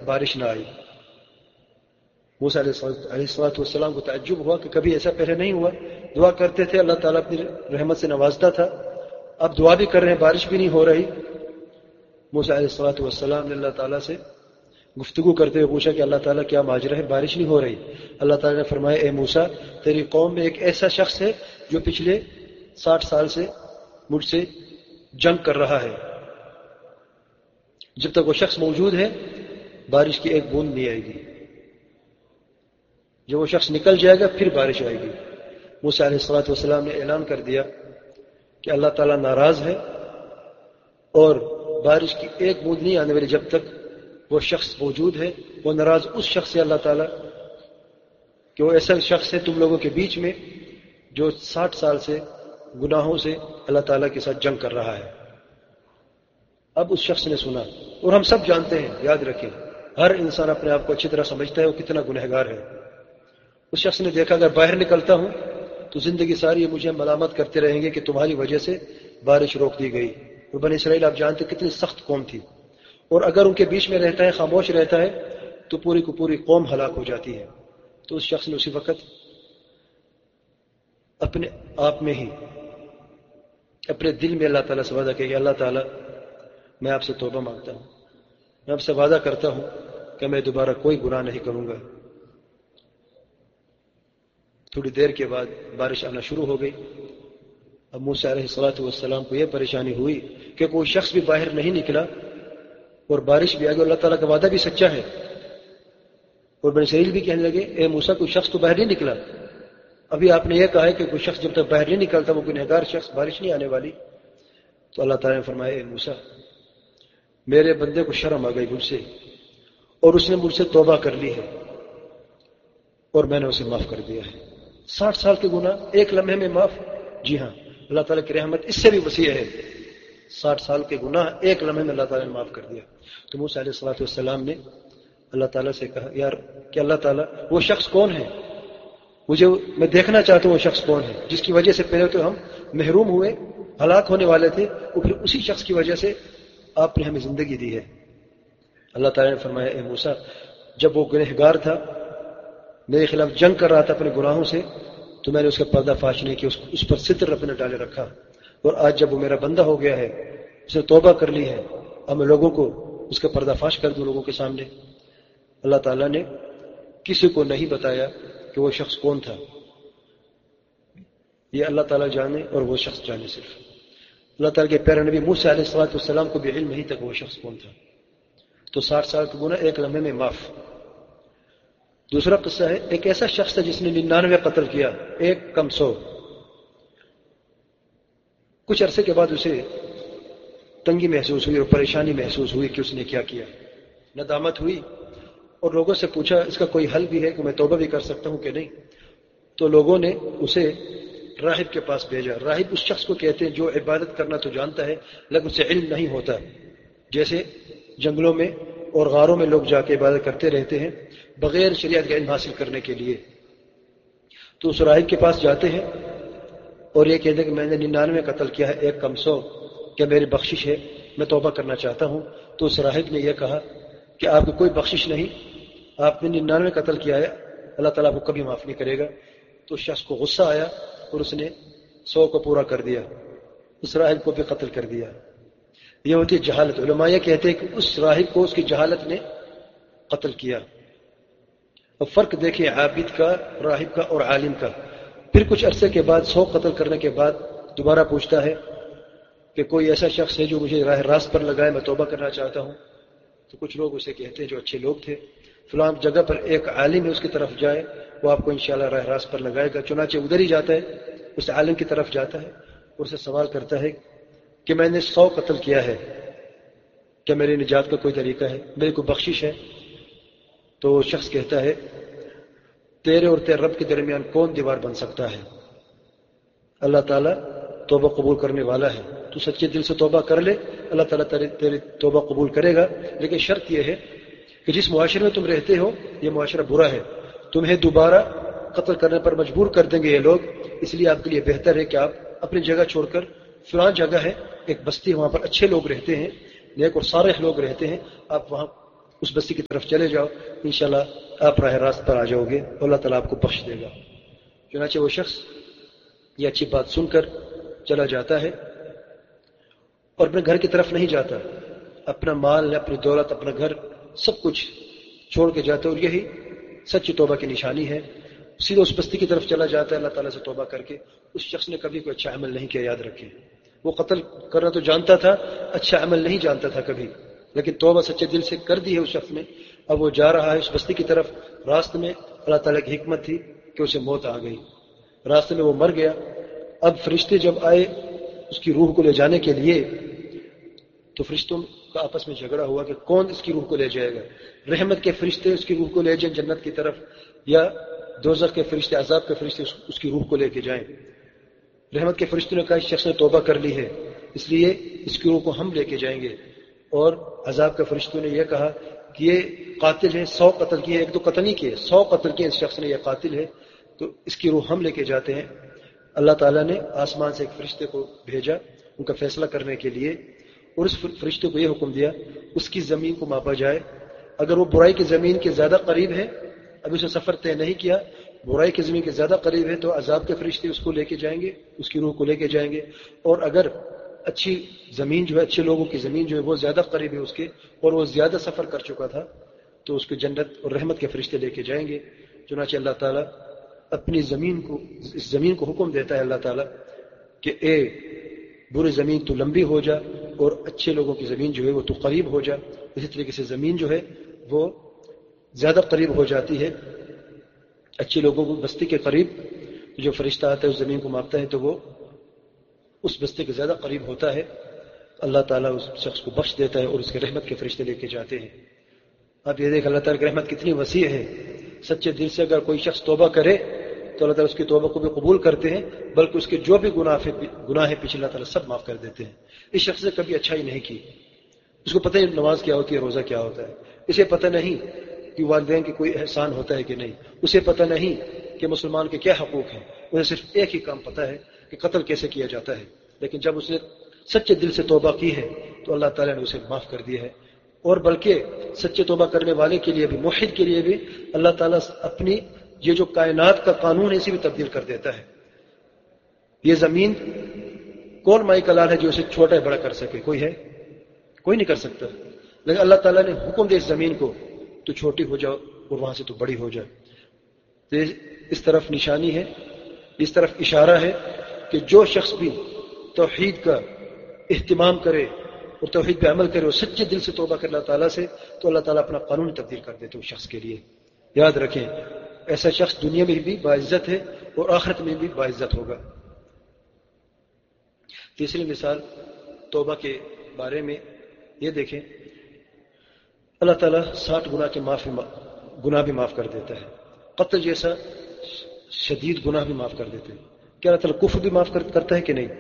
بارش نہ آئی۔ موسیٰ علیہ السلام کو تعجب ہوا کہ کبھی ایسا پہلے نہیں ہوا، دعا کرتے تھے اللہ تعالیٰ اپنی رحمت سے نوازتا تھا، اب دعا بھی کر رہے ہیں بارش بھی نہیں ہو رہی۔ موسیٰ علیہ السلام نے اللہ تعالیٰ سے گفتگو کرتے ہوئے پوچھا کہ اللہ تعالیٰ کیا ماجرا ہے، بارش نہیں ہو رہی؟ اللہ تعالیٰ نے فرمایا اے موسیٰ تیری قوم میں ایک ایسا شخص ہے جو پچھلے 60 سال سے مجھ سے جنگ کر رہا ہے، جب تک وہ شخص موجود ہے بارش کی ایک بوند نہیں آئے گی، جب وہ شخص نکل جائے گا پھر بارش آئے گی۔ موسیٰ علیہ السلام نے اعلان کر دیا کہ اللہ تعالیٰ ناراض ہے اور بارش کی ایک بوند نہیں آنے والی جب تک وہ شخص موجود ہے۔ وہ ناراض اس شخص سے اللہ تعالیٰ کہ وہ ایسا شخص ہے تم لوگوں کے بیچ میں جو 60 سال سے گناہوں سے اللہ تعالیٰ کے ساتھ جنگ کر رہا ہے۔ اب اس شخص نے سنا، اور ہم سب جانتے ہیں، یاد رکھیں ہر انسان اپنے آپ کو اچھی طرح سمجھتا ہے وہ کتنا گنہگار ہے۔ اس شخص نے دیکھا اگر باہر نکلتا ہوں تو زندگی ساری یہ مجھے ملامت کرتے رہیں گے کہ تمہاری وجہ سے بارش روک دی گئی۔ اور بنی اسرائیل آپ جانتے کتنی سخت قوم تھی، اور اگر ان کے بیچ میں رہتا ہے خاموش رہتا ہے تو پوری کو پوری قوم ہلاک ہو جاتی ہے۔ تو اس شخص نے اسی وقت اپنے آپ میں ہی اپنے دل میں اللہ تعالیٰ سے وعدہ کیا کہ اللہ تعالیٰ میں آپ سے توبہ مانگتا ہوں، میں آپ سے وعدہ کرتا ہوں کہ میں دوبارہ کوئی گناہ نہیں کروں گا۔ تھوڑی دیر کے بعد بارش آنا شروع ہو گئی۔ اب موسیٰ علیہ السلام کو یہ پریشانی ہوئی کہ کوئی شخص بھی باہر نہیں نکلا اور بارش بھی آ گئی، اللہ تعالیٰ کا وعدہ بھی سچا ہے۔ اور بنی اسرائیل بھی کہنے لگے اے موسیٰ کوئی شخص تو باہر نہیں نکلا، ابھی آپ نے یہ کہا ہے کہ کوئی شخص جب تک باہر نہیں نکلتا وہ گنہگار شخص، بارش نہیں آنے والی۔ تو اللہ تعالیٰ نے فرمایا اے موسیٰ میرے بندے کو شرم آ گئی مجھ سے، اور اس نے مجھ سے توبہ کر لی ہے اور میں نے اسے معاف کر دیا ہے۔ 60 سال کے گناہ ایک لمحے میں معاف؟ جی ہاں، اللہ تعالیٰ کی رحمت اس سے بھی وسیع ہے۔ 60 سال کے گناہ ایک لمحے میں اللہ تعالیٰ نے معاف کر دیا۔ تو موسیٰ علیہ السلام نے اللہ تعالیٰ سے کہا یار کہ اللہ تعالیٰ وہ شخص کون ہے، میں دیکھنا چاہتا ہوں وہ شخص کون ہے جس کی وجہ سے پہلے تو ہم محروم ہوئے، ہلاک ہونے والے تھے، اور پھر اسی شخص کی وجہ سے آپ نے ہمیں زندگی دی ہے۔ اللہ تعالیٰ نے فرمایا اے موسیٰ جب وہ گنہگار تھا، میرے خلاف جنگ کر رہا تھا اپنے گناہوں سے، تو میں نے اس کا پردہ فاش نہیں کیا، اس پر ستر اپنے ڈالے رکھا، اور آج جب وہ میرا بندہ ہو گیا ہے، اس نے توبہ کر لی ہے، اب میں لوگوں کو اس کا پردہ فاش کر دوں لوگوں کے سامنے۔ اللہ تعالیٰ نے کسی کو نہیں بتایا کہ وہ شخص کون تھا، یہ اللہ تعالیٰ جانے اور وہ شخص جانے صرف۔ اللہ تعالیٰ کے پیارے نبی موسیٰ علیہ السلام کو بھی علم نہیں تک وہ شخص کون تھا۔ تو 60 سال کا گناہ ایک لمحے میں معاف۔ دوسرا قصہ ہے ایک ایسا شخص تھا جس نے 99 قتل کیا، ایک کم 100۔ کچھ عرصے کے بعد اسے تنگی محسوس ہوئی اور پریشانی محسوس ہوئی کہ اس نے کیا کیا، ندامت ہوئی، اور لوگوں سے پوچھا اس کا کوئی حل بھی ہے کہ میں توبہ بھی کر سکتا ہوں کہ نہیں؟ تو لوگوں نے اسے راہب کے پاس بھیجا۔ راہب اس شخص کو کہتے ہیں جو عبادت کرنا تو جانتا ہے لیکن اسے علم نہیں ہوتا، جیسے جنگلوں میں اور غاروں میں لوگ جا کے عبادت کرتے رہتے ہیں بغیر شریعت کا علم حاصل کرنے کے لیے۔ تو اس راہب کے پاس جاتے ہیں اور یہ کہتے ہیں کہ میں نے 99 قتل کیا ہے، ایک کم 100، کیا میری بخشش ہے؟ میں توبہ کرنا چاہتا ہوں۔ تو اس راہب نے یہ کہا کہ آپ کو کوئی بخشش نہیں، آپ نے 99 قتل کیا ہے، اللہ تعالیٰ کو کبھی معاف نہیں کرے گا۔ تو اس شخص کو غصہ آیا اور اس نے 100 کو پورا کر دیا، اس راہب کو بھی قتل کر دیا۔ یہ ہوتی ہے جہالت۔ علماء یہ کہتے ہیں کہ اس راہب کو اس کی جہالت نے قتل کیا۔ اب فرق دیکھیں عابد کا، راہب کا اور عالم کا۔ پھر کچھ عرصے کے بعد 100 قتل کرنے کے بعد دوبارہ پوچھتا ہے کہ کوئی ایسا شخص ہے جو مجھے راہ راست پر لگائے، میں توبہ کرنا چاہتا ہوں۔ تو کچھ لوگ اسے کہتے ہیں جو اچھے لوگ تھے فلاں جگہ پر ایک عالم ہے، اس کی طرف جائے، وہ آپ کو انشاءاللہ راہ راست پر لگائے گا۔ چنانچہ ادھر ہی جاتا ہے، اس عالم کی طرف جاتا ہے اور اسے سوال کرتا ہے کہ میں نے 100 قتل کیا ہے، کیا میری نجات کا کوئی طریقہ ہے، میری کوئی بخشش ہے؟ تو وہ شخص کہتا ہے تیرے اور تیرے رب کے درمیان کون دیوار بن سکتا ہے؟ اللہ تعالیٰ توبہ قبول کرنے والا ہے، تو سچے دل سے توبہ کر لے، اللہ تعالیٰ تیری توبہ قبول کرے گا۔ لیکن شرط یہ ہے کہ جس معاشرے میں تم رہتے ہو یہ معاشرہ برا ہے، تمہیں دوبارہ قتل کرنے پر مجبور کر دیں گے یہ لوگ، اس لیے آپ کے لیے بہتر ہے کہ آپ اپنی جگہ چھوڑ کر فلاں جگہ ہے ایک بستی ہے، وہاں پر اچھے لوگ رہتے ہیں، نیک اور صالح لوگ رہتے ہیں، آپ وہاں اس بستی کی طرف چلے جاؤ، انشاءاللہ آپ راہ راست پر آ جاؤ گے اور اللہ تعالیٰ آپ کو بخش دے گا۔ چنانچہ وہ شخص یہ اچھی بات سن کر چلا جاتا ہے اور اپنے گھر کی طرف نہیں جاتا، اپنا مال، اپنی دولت، اپنا گھر سب کچھ چھوڑ کے جاتا ہے، اور یہی سچی توبہ کی نشانی ہے۔ سیدھا اس بستی کی طرف چلا جاتا ہے اللہ تعالیٰ سے توبہ کر کے۔ اس شخص نے کبھی کوئی اچھا عمل نہیں کیا، یاد رکھیں۔ وہ قتل کرنا تو جانتا تھا، اچھا عمل نہیں جانتا تھا کبھی، لیکن توبہ سچے دل سے کر دی ہے اس شخص نے۔ اب وہ جا رہا ہے اس بستی کی طرف، راستے میں اللہ تعالیٰ کی حکمت تھی کہ اسے موت آ گئی، راستے میں وہ مر گیا۔ اب فرشتے جب آئے اس کی روح کو لے جانے کے لیے تو فرشتوں کا آپس میں جھگڑا ہوا کہ کون اس کی روح کو لے جائے گا۔ رحمت کے فرشتے اس کی روح کو لے جائیں جنت کی طرف، یا دوزخ کے فرشتے، عذاب کے فرشتے اس کی روح کو لے کے جائیں۔ رحمت کے فرشتوں نے کہا اس شخص نے توبہ کر لی ہے، اس لیے اس کی روح کو ہم لے کے جائیں گے۔ اور عذاب کے فرشتوں نے یہ کہا کہ یہ قاتل ہے، 100 قتل کیے، ایک دو قتل نہیں کیے، 100 قتل کیے اس شخص نے، یہ قاتل ہے، تو اس کی روح ہم لے کے جاتے ہیں۔ اللہ تعالیٰ نے آسمان سے ایک فرشتے کو بھیجا ان کا فیصلہ کرنے کے لیے، اور اس فرشتے کو یہ حکم دیا اس کی زمین کو ماپا جائے، اگر وہ برائی کی زمین کے زیادہ قریب ہے، ابھی اس نے سفر طے نہیں کیا، برائی کی زمین کے زیادہ قریب ہے تو عذاب کے فرشتے اس کو لے کے جائیں گے، اس کی روح کو لے کے جائیں گے، اور اگر اچھی زمین جو ہے، اچھے لوگوں کی زمین جو ہے وہ زیادہ قریب ہے اس کے، اور وہ زیادہ سفر کر چکا تھا، تو اس کو جنت اور رحمت کے فرشتے لے کے جائیں گے۔ چنانچہ اللہ تعالیٰ اپنی زمین کو، اس زمین کو حکم دیتا ہے اللہ تعالیٰ کہ اے بری زمین تو لمبی ہو جا، اور اچھے لوگوں کی زمین جو ہے وہ تو قریب ہو جا۔ اسی طریقے سے زمین جو ہے وہ زیادہ قریب ہو جاتی ہے اچھے لوگوں کو بستی کے قریب، جو فرشتہ آتا ہے اس زمین کو ماپتا ہے تو وہ اس بستی کے زیادہ قریب ہوتا ہے۔ اللہ تعالیٰ اس شخص کو بخش دیتا ہے اور اس کے رحمت کے فرشتے لے کے جاتے ہیں۔ اب یہ دیکھ اللہ تعالیٰ کی رحمت کتنی وسیع ہے، سچے دل سے اگر کوئی شخص توبہ کرے تو اللہ تعالیٰ اس کی توبہ کو بھی قبول کرتے ہیں، بلکہ اس کے جو بھی گناہ ہے پیچھے اللہ تعالیٰ سب معاف کر دیتے ہیں۔ اس شخص نے کبھی اچھائی نہیں کی، اس کو پتہ نہیں نماز کیا ہوتی ہے، روزہ کیا ہوتا ہے، اسے پتہ نہیں کہ والدین کی کوئی احسان ہوتا ہے کہ نہیں، اسے پتہ نہیں کہ مسلمان کے کیا حقوق ہیں، اسے صرف ایک ہی کام پتہ ہے کہ قتل کیسے کیا جاتا ہے۔ لیکن جب اس نے سچے دل سے توبہ کی ہے تو اللہ تعالیٰ نے اسے معاف کر دیا ہے، اور بلکہ سچے توبہ کرنے والے کے لیے بھی، موحد کے لیے بھی اللہ تعالیٰ اپنی یہ جو کائنات کا قانون ہے اسے بھی تبدیل کر دیتا ہے۔ یہ زمین کون مائی کلال ہے جو اسے چھوٹا ہے بڑا کر سکے؟ کوئی ہے؟ کوئی نہیں کر سکتا، لیکن اللہ تعالیٰ نے حکم دے اس زمین کو تو چھوٹی ہو جاؤ اور وہاں سے تو بڑی ہو جائے۔ تو اس طرف نشانی ہے، اس طرف اشارہ ہے کہ جو شخص بھی توحید کا اہتمام کرے اور توحید پہ عمل کرے اور سچے دل سے توبہ کرے اللہ تعالیٰ سے، تو اللہ تعالیٰ اپنا قانون تبدیل کر دیتے اس شخص کے لیے۔ یاد رکھیں ایسا شخص دنیا میں بھی باعزت ہے اور آخرت میں بھی باعزت ہوگا۔ تیسری مثال توبہ کے بارے میں یہ دیکھیں، اللہ تعالیٰ 60 گناہ بھی معاف کر دیتا ہے، قتل جیسا شدید گناہ بھی معاف کر دیتے ہیں۔ کیا اللہ تعالیٰ کفر بھی معاف کرتا ہے کہ نہیں؟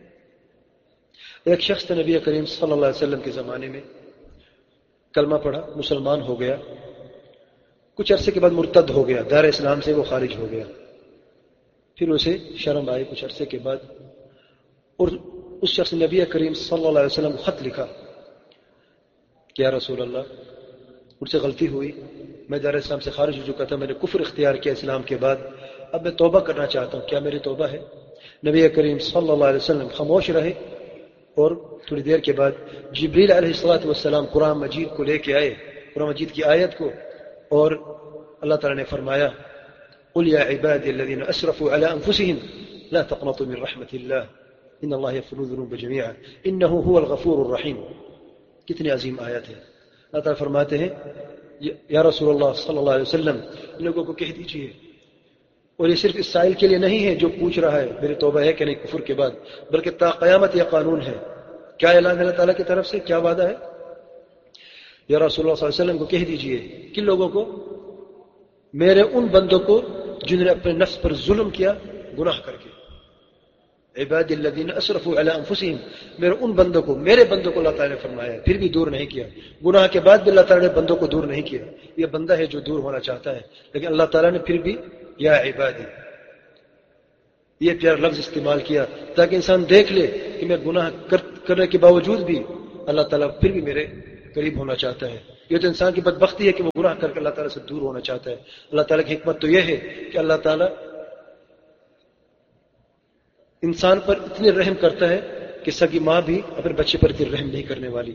ایک شخص نبی کریم صلی اللہ علیہ وسلم کے زمانے میں کلمہ پڑھا، مسلمان ہو گیا، کچھ عرصے کے بعد مرتد ہو گیا، دار اسلام سے وہ خارج ہو گیا، پھر اسے شرم آئی کچھ عرصے کے بعد، اور اس شخص نے نبی کریم صلی اللہ علیہ وسلم کو خط لکھا کہ یا رسول اللہ مجھ سے غلطی ہوئی، میں دار اسلام سے خارج ہو چکا تھا، میں نے کفر اختیار کیا اسلام کے بعد، اب میں توبہ کرنا چاہتا ہوں، کیا میری توبہ ہے؟ نبی کریم صلی اللہ علیہ وسلم خاموش رہے، اور تھوڑی دیر کے بعد جبریل علیہ السلام قرآن مجید کو لے کے آئے، قرآن مجید کی آیت کو، اور اللہ تعالیٰ نے فرمایا قل یا عبادی الذین اسرفوا علی انفسهم لا تقنطوا من رحمت اللہ ان اللہ یغفر الذنوب جميعا انہ هو الغفور الرحیم۔ کتنی عظیم آیت ہے۔ اللہ تعالیٰ فرماتے ہیں یا رسول اللہ صلی اللہ علیہ وسلم ان لوگوں کو کہہ دیجئے، اور یہ صرف اس سائل کے لیے نہیں ہے جو پوچھ رہا ہے میری توبہ ہے کہ نہیں کفر کے بعد، بلکہ تا قیامت یہ قانون ہے۔ کیا اعلان ہے اللہ تعالیٰ کی طرف سے، کیا وعدہ ہے؟ یا رسول اللہ صلی اللہ علیہ وسلم کو کہہ دیجئے کن لوگوں کو؟ میرے ان بندوں کو جنہوں نے اپنے نفس پر ظلم کیا گناہ کر کے، عباد الذین اسرفوا علی انفسهم، میرے ان بندوں کو، میرے بندوں کو اللہ تعالیٰ نے فرمایا ہے، پھر بھی دور نہیں کیا، گناہ کے بعد بھی اللہ تعالیٰ نے بندوں کو دور نہیں کیا۔ یہ بندہ ہے جو دور ہونا چاہتا ہے، لیکن اللہ تعالیٰ نے پھر بھی یا عبادی یہ پیارا لفظ استعمال کیا تاکہ انسان دیکھ لے کہ میں گناہ کرنے کے باوجود بھی اللہ تعالیٰ پھر بھی میرے قریب ہونا چاہتا ہے، یہ تو انسان کی بدبختی ہے کہ وہ گناہ کر کے اللہ تعالیٰ سے دور ہونا چاہتا ہے. اللہ تعالیٰ کی حکمت تو یہ ہے کہ اللہ تعالیٰ انسان پر اتنی رحم کرتا ہے کہ سگی ماں بھی اپنے بچے پر اتنی رحم نہیں کرنے والی.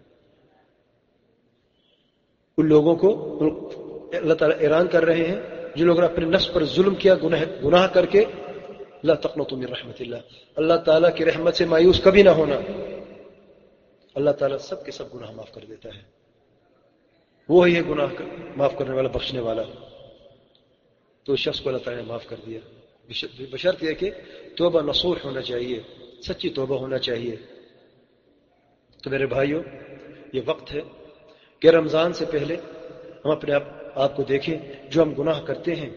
ان لوگوں کو اللہ تعالیٰ اعلان کر رہے ہیں جن لوگوں نے اپنے نفس پر ظلم کیا گناہ کر کے، لا تقنطوا من رحمت اللہ، اللہ تعالیٰ کی رحمت سے مایوس کبھی نہ ہونا. اللہ تعالیٰ سب کے سب گناہ معاف کر دیتا ہے. وہی ہے گناہ معاف کرنے والا، بخشنے والا. تو اس شخص کو اللہ تعالیٰ نے معاف کر دیا، بشرط یہ کہ توبہ نصوح ہونا چاہیے، سچی توبہ ہونا چاہیے. تو میرے بھائیوں، یہ وقت ہے کہ رمضان سے پہلے ہم اپنے آپ کو دیکھیں. جو ہم گناہ کرتے ہیں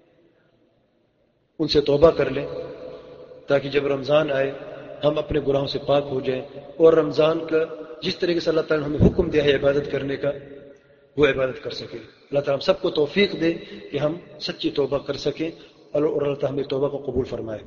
ان سے توبہ کر لیں، تاکہ جب رمضان آئے ہم اپنے گناہوں سے پاک ہو جائیں، اور رمضان کا جس طریقے سے اللہ تعالیٰ نے ہمیں حکم دیا ہے عبادت کرنے کا، وہ عبادت کر سکیں. اللہ تعالیٰ ہم سب کو توفیق دے کہ ہم سچی توبہ کر سکیں، اور اللہ تعالیٰ ہمیں توبہ کو قبول فرمائے.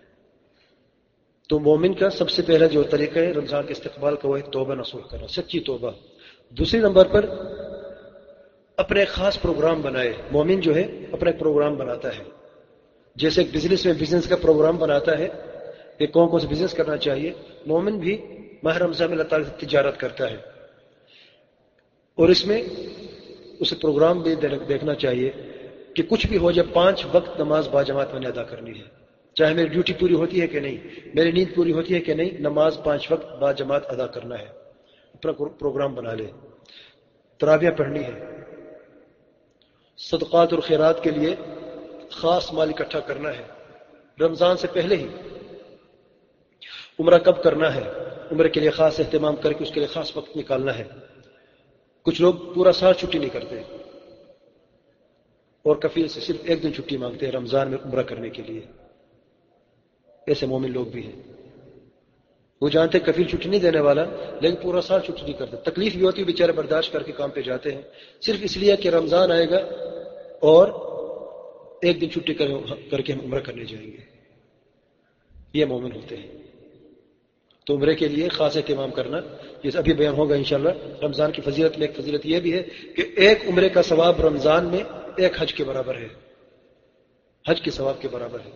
تو مومن کا سب سے پہلا جو طریقہ ہے رمضان کے استقبال کا، وہ ہے توبہ نصوح کرنا، سچی توبہ. دوسری نمبر پر اپنے ایک خاص پروگرام بنائے. مومن جو ہے اپنا ایک پروگرام بناتا ہے، جیسے ایک بزنس میں بزنس کا پروگرام بناتا ہے کہ کون سے بزنس کرنا چاہیے. مومن بھی ماہ رمضان میں اللہ تعالیٰ سے تجارت کرتا ہے، اور اس میں اسے پروگرام بھی دیکھنا چاہیے کہ کچھ بھی ہو جائے 5 وقت نماز باجماعت میں نے ادا کرنی ہے. چاہے میری ڈیوٹی پوری ہوتی ہے کہ نہیں، میری نیند پوری ہوتی ہے کہ نہیں، نماز 5 وقت باجماعت ادا کرنا ہے. اپنا پروگرام بنا لے. تراویح پڑھنی ہے. صدقات اور خیرات کے لیے خاص مال اکٹھا کرنا ہے رمضان سے پہلے ہی. عمرہ کب کرنا ہے، عمرے کے لیے خاص اہتمام کر کے اس کے لیے خاص وقت نکالنا ہے. کچھ لوگ پورا سال چھٹی نہیں کرتے اور کفیل سے صرف 1 دن چھٹی مانگتے ہیں رمضان میں عمرہ کرنے کے لیے. ایسے مومن لوگ بھی ہیں، وہ جانتے ہیں کفیل چھٹی نہیں دینے والا، لیکن پورا سال چھٹی نہیں کرتے. تکلیف بھی ہوتی ہے، بیچارے برداشت کر کے کام پہ جاتے ہیں، صرف اس لیے کہ رمضان آئے گا اور 1 دن چھٹی کر کے ہم عمرہ کرنے جائیں گے. یہ مومن ہوتے ہیں. تو عمرے کے لیے خاص اہتمام کرنا، جیسے ابھی بیان ہوگا انشاءاللہ. رمضان کی فضیلت میں ایک فضیلت یہ بھی ہے کہ 1 عمرے کا ثواب رمضان میں 1 حج کے برابر ہے، حج کے ثواب کے برابر ہے.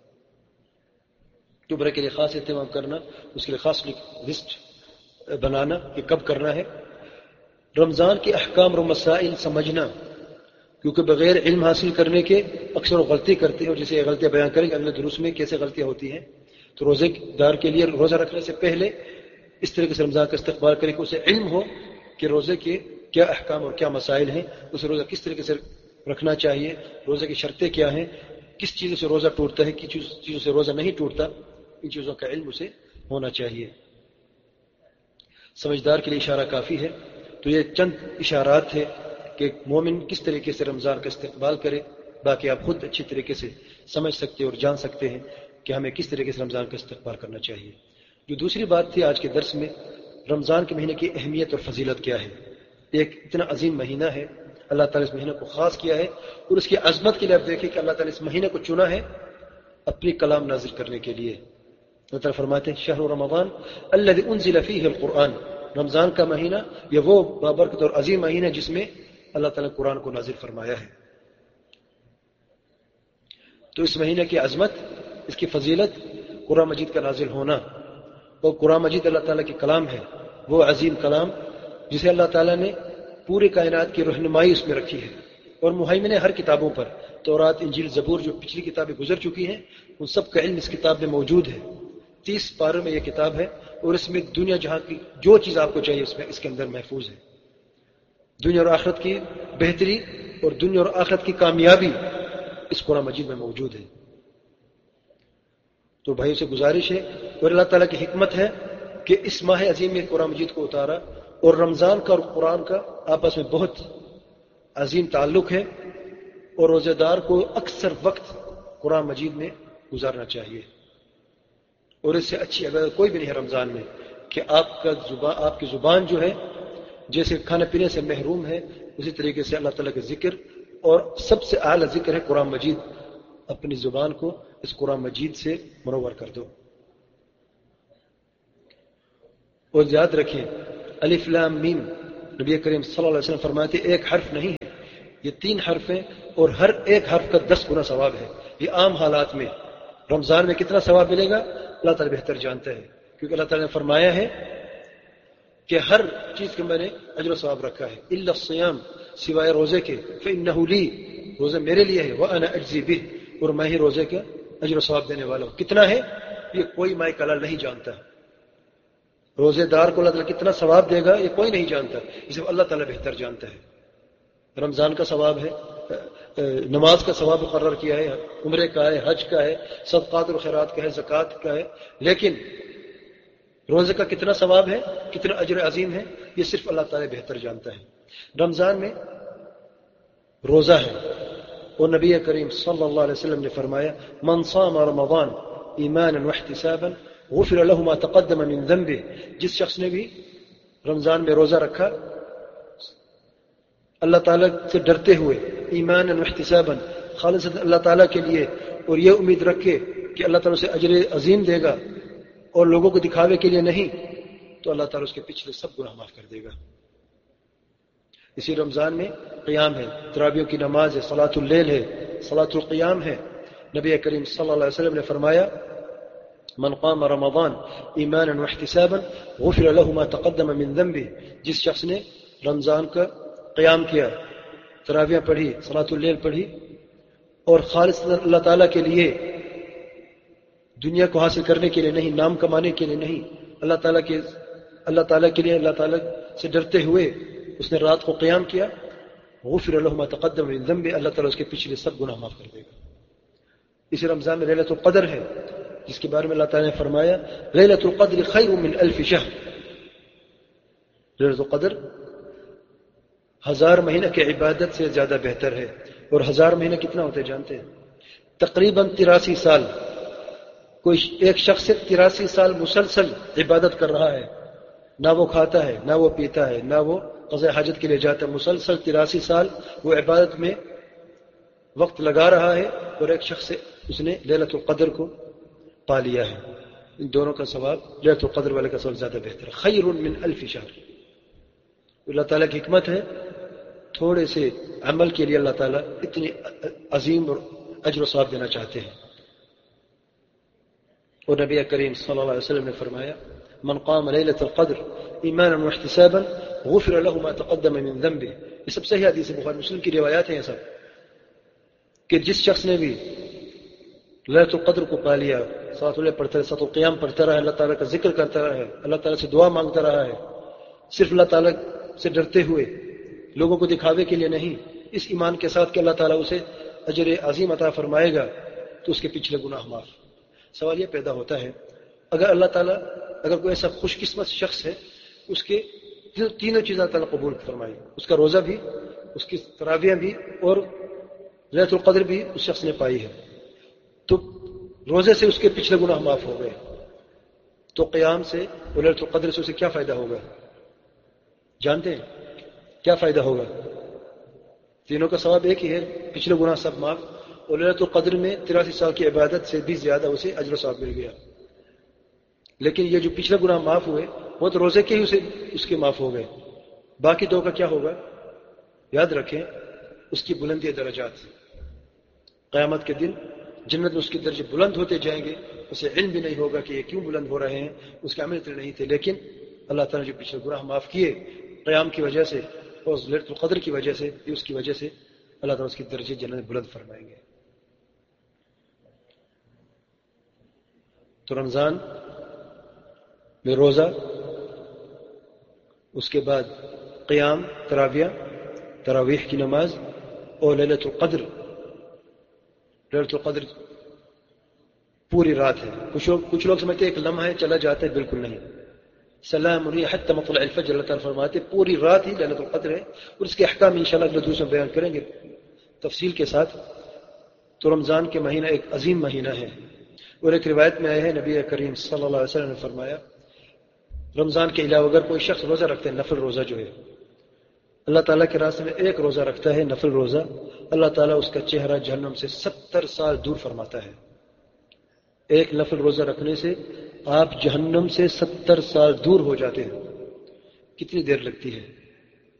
تو عمرے کے لیے خاص اہتمام کرنا، اس کے لیے خاص لسٹ بنانا کہ کب کرنا ہے. رمضان کے احکام اور مسائل سمجھنا، کیونکہ بغیر علم حاصل کرنے کے اکثر غلطی کرتے ہیں، اور جیسے یہ غلطیاں بیان کریں گے اگلے دروس میں کیسے غلطیاں ہوتی ہیں. تو روزے دار کے لیے روزہ رکھنے سے پہلے اس طریقے سے رمضان کا استقبال کریں کہ اسے علم ہو کہ روزے کے کیا احکام اور کیا مسائل ہیں، اسے روزہ کس طریقے سے رکھنا چاہیے، روزے کی شرطیں کیا ہیں، کس چیزوں سے روزہ ٹوٹتا ہے، کس چیزوں سے روزہ نہیں ٹوٹتا. ان چیزوں کا علم اسے ہونا چاہیے. سمجھدار کے لیے اشارہ کافی ہے. تو یہ چند اشارات ہیں کہ مومن کس طریقے سے رمضان کا استقبال کرے. باقی آپ خود اچھی طریقے سے سمجھ سکتے اور جان سکتے ہیں کہ ہمیں کس طریقے سے رمضان کا استقبال کرنا چاہیے. جو دوسری بات تھی آج کے درس میں، رمضان کے مہینے کی اہمیت اور فضیلت کیا ہے. ایک اتنا عظیم مہینہ ہے، اللہ تعالیٰ اس مہینہ کو خاص کیا ہے، اور اس کی عظمت کے لیے آپ دیکھیں کہ اللہ تعالیٰ اس مہینے کو چنا ہے اپنی کلام نازل کرنے کے لیے. اللہ تعالیٰ فرماتے ہیں شہر رمضان الذی انزل فیہ القرآن. رمضان کا مہینہ یہ وہ بابرکت اور عظیم مہینہ ہے جس میں اللہ تعالیٰ نے قرآن کو نازل فرمایا ہے. تو اس مہینے کی عظمت، اس کی فضیلت، قرآن مجید کا نازل ہونا. اور قرآن مجید اللہ تعالیٰ کی کلام ہے، وہ عظیم کلام جسے اللہ تعالیٰ نے پوری کائنات کی رہنمائی اس میں رکھی ہے، اور مہیمن ہر کتابوں پر، تورات، انجیل، زبور، جو پچھلی کتابیں گزر چکی ہیں ان سب کا علم اس کتاب میں موجود ہے. 30 پاروں میں یہ کتاب ہے، اور اس میں دنیا جہاں کی جو چیز آپ کو چاہیے اس کے اندر محفوظ ہے. دنیا اور آخرت کی بہتری اور دنیا اور آخرت کی کامیابی اس قرآن مجید میں موجود ہے. تو بھائیوں سے گزارش ہے، اور اللہ تعالیٰ کی حکمت ہے کہ اس ماہ عظیم میں قرآن مجید کو اتارا، اور رمضان کا اور قرآن کا آپس میں بہت عظیم تعلق ہے، اور روزہ دار کو اکثر وقت قرآن مجید میں گزارنا چاہیے. اور اس سے اچھی عبادت کوئی بھی نہیں ہے رمضان میں کہ آپ کی زبان جو ہے جیسے کھانے پینے سے محروم ہے، اسی طریقے سے اللہ تعالیٰ کا ذکر، اور سب سے اعلیٰ ذکر ہے قرآن مجید. اپنی زبان کو اس قرآن مجید سے منور کر دو. اور یاد رکھیں الف لام میم نبی کریم صلی اللہ علیہ وسلم فرماتے ایک حرف نہیں ہے، یہ 3 حرف ہیں اور ہر ایک حرف کا 10 گنا ثواب ہے۔ یہ عام حالات میں رمضان میں کتنا ثواب ملے گا اللہ تعالیٰ بہتر جانتا ہے، کیونکہ اللہ تعالیٰ نے فرمایا ہے کہ ہر چیز کے میں نے اجر و ثواب رکھا ہے، الا الصیام، سوائے روزے کے، فإنہ لی، روزہ میرے لیے ہے، وأنا اجزی بہ، اور میں ہی روزے کا اجر و ثواب دینے والا ہوں۔ کتنا ہے یہ کوئی مائی کلال نہیں جانتا، روزے دار کو اللہ تعالیٰ کتنا ثواب دے گا یہ کوئی نہیں جانتا، اسے اللہ تعالیٰ بہتر جانتا ہے۔ رمضان کا ثواب ہے، نماز کا ثواب مقرر کیا ہے، عمرے کا ہے، حج کا ہے، صدقات اور خیرات کا ہے، زکوٰۃ کا ہے، لیکن روزے کا کتنا ثواب ہے، کتنا اجر عظیم ہے، یہ صرف اللہ تعالیٰ بہتر جانتا ہے۔ رمضان میں روزہ ہے اور نبی کریم صلی اللہ علیہ وسلم نے فرمایا من صام رمضان ایمانا واحتسابا غفر له ما تقدم من ذنبه، جس شخص نے بھی رمضان میں روزہ رکھا اللہ تعالیٰ سے ڈرتے ہوئے، ایمانا واحتسابا، خالص اللہ تعالیٰ کے لیے، اور یہ امید رکھے کہ اللہ تعالیٰ سے اجر عظیم دے گا اور لوگوں کو دکھاوے کے لیے نہیں، تو اللہ تعالیٰ اس کے پچھلے سب گناہ معاف کر دے گا۔ اسی رمضان میں قیام ہے، تراویح کی نماز ہے، صلاۃ اللیل ہے، صلاۃ القیام ہے۔ نبی کریم صلی اللہ علیہ وسلم نے فرمایا من قام رمضان ایمانا واحتسابا غفر له ما تقدم من ذنبه، جس شخص نے رمضان کا قیام کیا، تراویح پڑھی، صلاۃ اللیل پڑھی، اور خالص اللہ تعالیٰ کے لیے، دنیا کو حاصل کرنے کے لیے نہیں، نام کمانے کے لیے نہیں، اللہ تعالیٰ کے لیے، اللہ تعالیٰ سے ڈرتے ہوئے اس نے رات کو قیام کیا، غفر له ما تقدم من ذنبه، اللہ تعالیٰ اس کے پچھلے سب گناہ معاف کر دے گا۔ اسی رمضان میں لیلۃ القدر ہے، جس کے بارے میں اللہ تعالیٰ نے فرمایا لیلۃ القدر خیر من الف شہر، لیلۃ القدر 1000 مہینہ کی عبادت سے زیادہ بہتر ہے، اور 1000 مہینہ کتنا ہوتے جانتے ہیں؟ تقریباً 83 سال۔ کوئی ایک شخص 83 سال مسلسل عبادت کر رہا ہے، نہ وہ کھاتا ہے، نہ وہ پیتا ہے، نہ وہ قضاء حاجت کے لیے جاتا ہے، مسلسل 83 سال وہ عبادت میں وقت لگا رہا ہے، اور ایک شخص اس نے لیلۃ القدر کو پا لیا ہے۔ ان دونوں کا ثواب، لیلۃ القدر والے کا ثواب زیادہ بہتر ہے، خیر من الف شہر۔ اللہ تعالیٰ کی حکمت ہے، تھوڑے سے عمل کے لیے اللہ تعالیٰ اتنی عظیم اور اجر و ثواب دینا چاہتے ہیں۔ اور نبی کریم صلی اللہ علیہ وسلم نے فرمایا من قام لیلۃ القدر ایمانا واحتسابا غفر له ما تقدم من ذنبه، یہ سب صحیح حدیث بخاری مسلم کی روایات ہیں یہ سب، کہ جس شخص نے بھی لیلۃ القدر کو پا لیا، صلاۃ اللیل پڑھتا ہے، صلاۃ القیام پڑھتا رہا ہے، اللہ تعالیٰ کا ذکر کرتا رہا ہے، اللہ تعالیٰ سے دعا مانگتا رہا ہے، صرف اللہ تعالیٰ سے ڈرتے ہوئے، لوگوں کو دکھاوے کے لیے نہیں، اس ایمان کے ساتھ کہ اللہ تعالیٰ اسے اجر عظیم عطا فرمائے گا، تو اس کے پچھلے گناہ معاف۔ سوال یہ پیدا ہوتا ہے اگر اللہ تعالیٰ، اگر کوئی ایسا خوش قسمت شخص ہے اس کے تینوں چیزیں اللہ تعالیٰ قبول فرمائے، اس کا روزہ بھی، اس کی تراویح بھی، اور لیلۃ القدر بھی اس شخص نے پائی ہے، تو روزے سے اس کے پچھلے گناہ معاف ہو گئے، تو قیام سے اور لیلۃ القدر سے اسے کیا فائدہ ہوگا؟ جانتے ہیں کیا فائدہ ہوگا؟ تینوں کا ثواب ایک ہی ہے، پچھلے گناہ سب معاف، اور لیلۃ القدر میں 83 سال کی عبادت سے بھی زیادہ اسے اجر و ثواب مل گیا۔ لیکن یہ جو پچھلے گناہ معاف ہوئے وہ تو روزے کے ہی اس کے معاف ہو گئے، باقی دو کا کیا ہوگا؟ یاد رکھیں اس کی بلندی درجات، قیامت کے دن جنت میں اس کے درجے بلند ہوتے جائیں گے، اسے علم بھی نہیں ہوگا کہ یہ کیوں بلند ہو رہے ہیں، اس کے عمل اتنے نہیں تھے، لیکن اللہ تعالیٰ نے جو پچھلے گناہ معاف کیے قیام کی وجہ سے اور لیلۃ القدر کی وجہ سے، یہ اس کی وجہ سے اللہ تعالیٰ اس کے درجے جنت میں بلند فرمائیں گے۔ تو رمضان میں روزہ، اس کے بعد قیام، تراویح کی نماز، اور لیلۃ القدر۔ لیلۃ القدر پوری رات ہے، کچھ لوگ سمجھتے ہیں ایک لمحہ ہے چلا جاتا ہے، بالکل نہیں۔ سلام علیہ حتی مطلع الفجر، اللہ تعالیٰ فرماتے پوری رات ہی لیلۃ القدر ہے، اور اس کے احکام انشاءاللہ اگلے دوسرے میں بیان کریں گے تفصیل کے ساتھ۔ تو رمضان کے مہینہ ایک عظیم مہینہ ہے، اور ایک روایت میں آیا ہے نبی کریم صلی اللہ علیہ وسلم نے فرمایا رمضان کے علاوہ اگر کوئی شخص روزہ رکھتے ہیں، نفل روزہ جو ہے، اللہ تعالیٰ کے راستے میں ایک روزہ رکھتا ہے نفل روزہ، اللہ تعالیٰ اس کا چہرہ جہنم سے 70 سال دور فرماتا ہے۔ ایک نفل روزہ رکھنے سے آپ جہنم سے 70 سال دور ہو جاتے ہیں۔ کتنی دیر لگتی ہے؟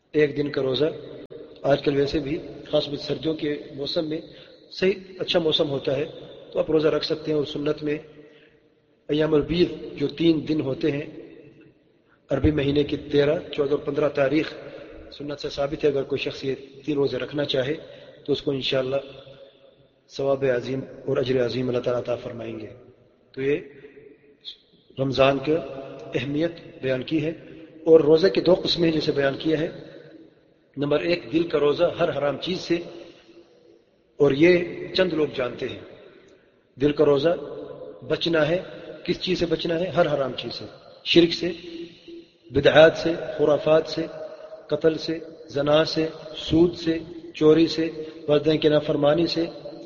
ایک دن کا روزہ آج کل ویسے بھی خاص طور سردیوں کے موسم میں صحیح اچھا موسم ہوتا ہے تو آپ روزہ رکھ سکتے ہیں. اور سنت میں ایام البید جو 3 دن ہوتے ہیں عربی مہینے کی 13, 14 اور 15 تاریخ سنت سے ثابت ہے. اگر کوئی شخص یہ 3 روزے رکھنا چاہے تو اس کو انشاءاللہ ثواب عظیم اور اجر عظیم اللہ تعالیٰ عطا فرمائیں گے. تو یہ رمضان کی اہمیت بیان کی ہے. اور روزے کی 2 قسمیں جیسے بیان کیا ہے. نمبر 1 دل کا روزہ ہر حرام چیز سے, اور یہ چند لوگ جانتے ہیں. دل کا روزہ بچنا ہے, کس چیز سے بچنا ہے؟ ہر حرام چیز سے, شرک سے, بدعات سے, خرافات سے, قتل سے, زنا سے, سود سے, چوری سے, والدین کی نافرمانی سے.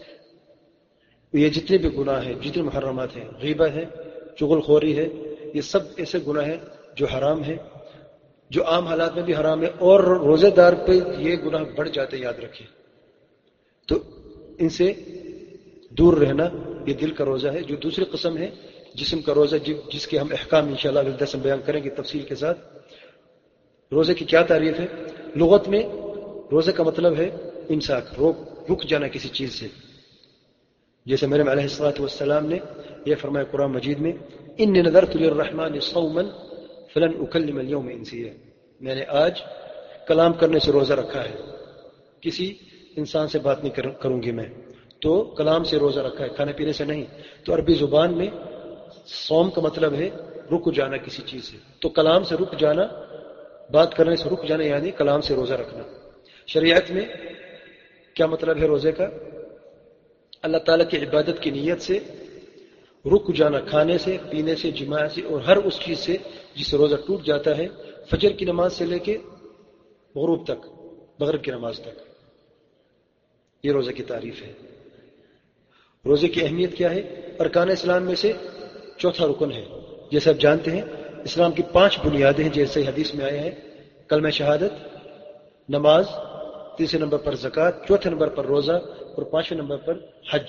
یہ جتنے بھی گناہ ہیں, جتنے محرمات ہیں, غیبت ہے, چغل خوری ہے, یہ سب ایسے گناہ ہیں جو حرام ہیں, جو عام حالات میں بھی حرام ہے, اور روزے دار پہ یہ گناہ بڑھ جاتے ہیں, یاد رکھیں. تو ان سے دور رہنا یہ دل کا روزہ ہے. جو دوسری قسم ہے جسم کا روزہ, جس کے ہم احکام انشاءاللہ اگلے درس میں بیان کریں گے تفصیل کے ساتھ. روزے کی کیا تعریف ہے؟ لغت میں روزے کا مطلب ہے امساک, رک جانا کسی چیز سے. جیسے مریم علیہ الصلوۃ والسلام نے یہ فرمایا قرآن مجید میں, انی نذرت للرحمن صوما فلن اکلم اليوم انسیا. میں نے آج کلام کرنے سے روزہ رکھا ہے, کسی انسان سے بات نہیں کروں گی میں. تو کلام سے روزہ رکھا ہے, کھانے پینے سے نہیں. تو عربی زبان میں صوم کا مطلب ہے رک جانا کسی چیز سے. تو کلام سے رک جانا, بات کرنے سے رک جانا, یعنی کلام سے روزہ رکھنا. شریعت میں کیا مطلب ہے روزے کا؟ اللہ تعالیٰ کی عبادت کی نیت سے رک جانا, کھانے سے, پینے سے, جماع سے, اور ہر اس چیز سے جس سے روزہ ٹوٹ جاتا ہے, فجر کی نماز سے لے کے غروب تک, مغرب کی نماز تک. یہ روزے کی تعریف ہے. روزے کی اہمیت کیا ہے؟ ارکان اسلام میں سے 4تھا رکن ہے. جیسے آپ جانتے ہیں اسلام کی 5 بنیادیں ہیں, جیسے حدیث میں آئے ہیں. کلمہ شہادت, نماز, 3 نمبر پر زکوٰۃ, 4 نمبر پر روزہ, اور 5 نمبر پر حج.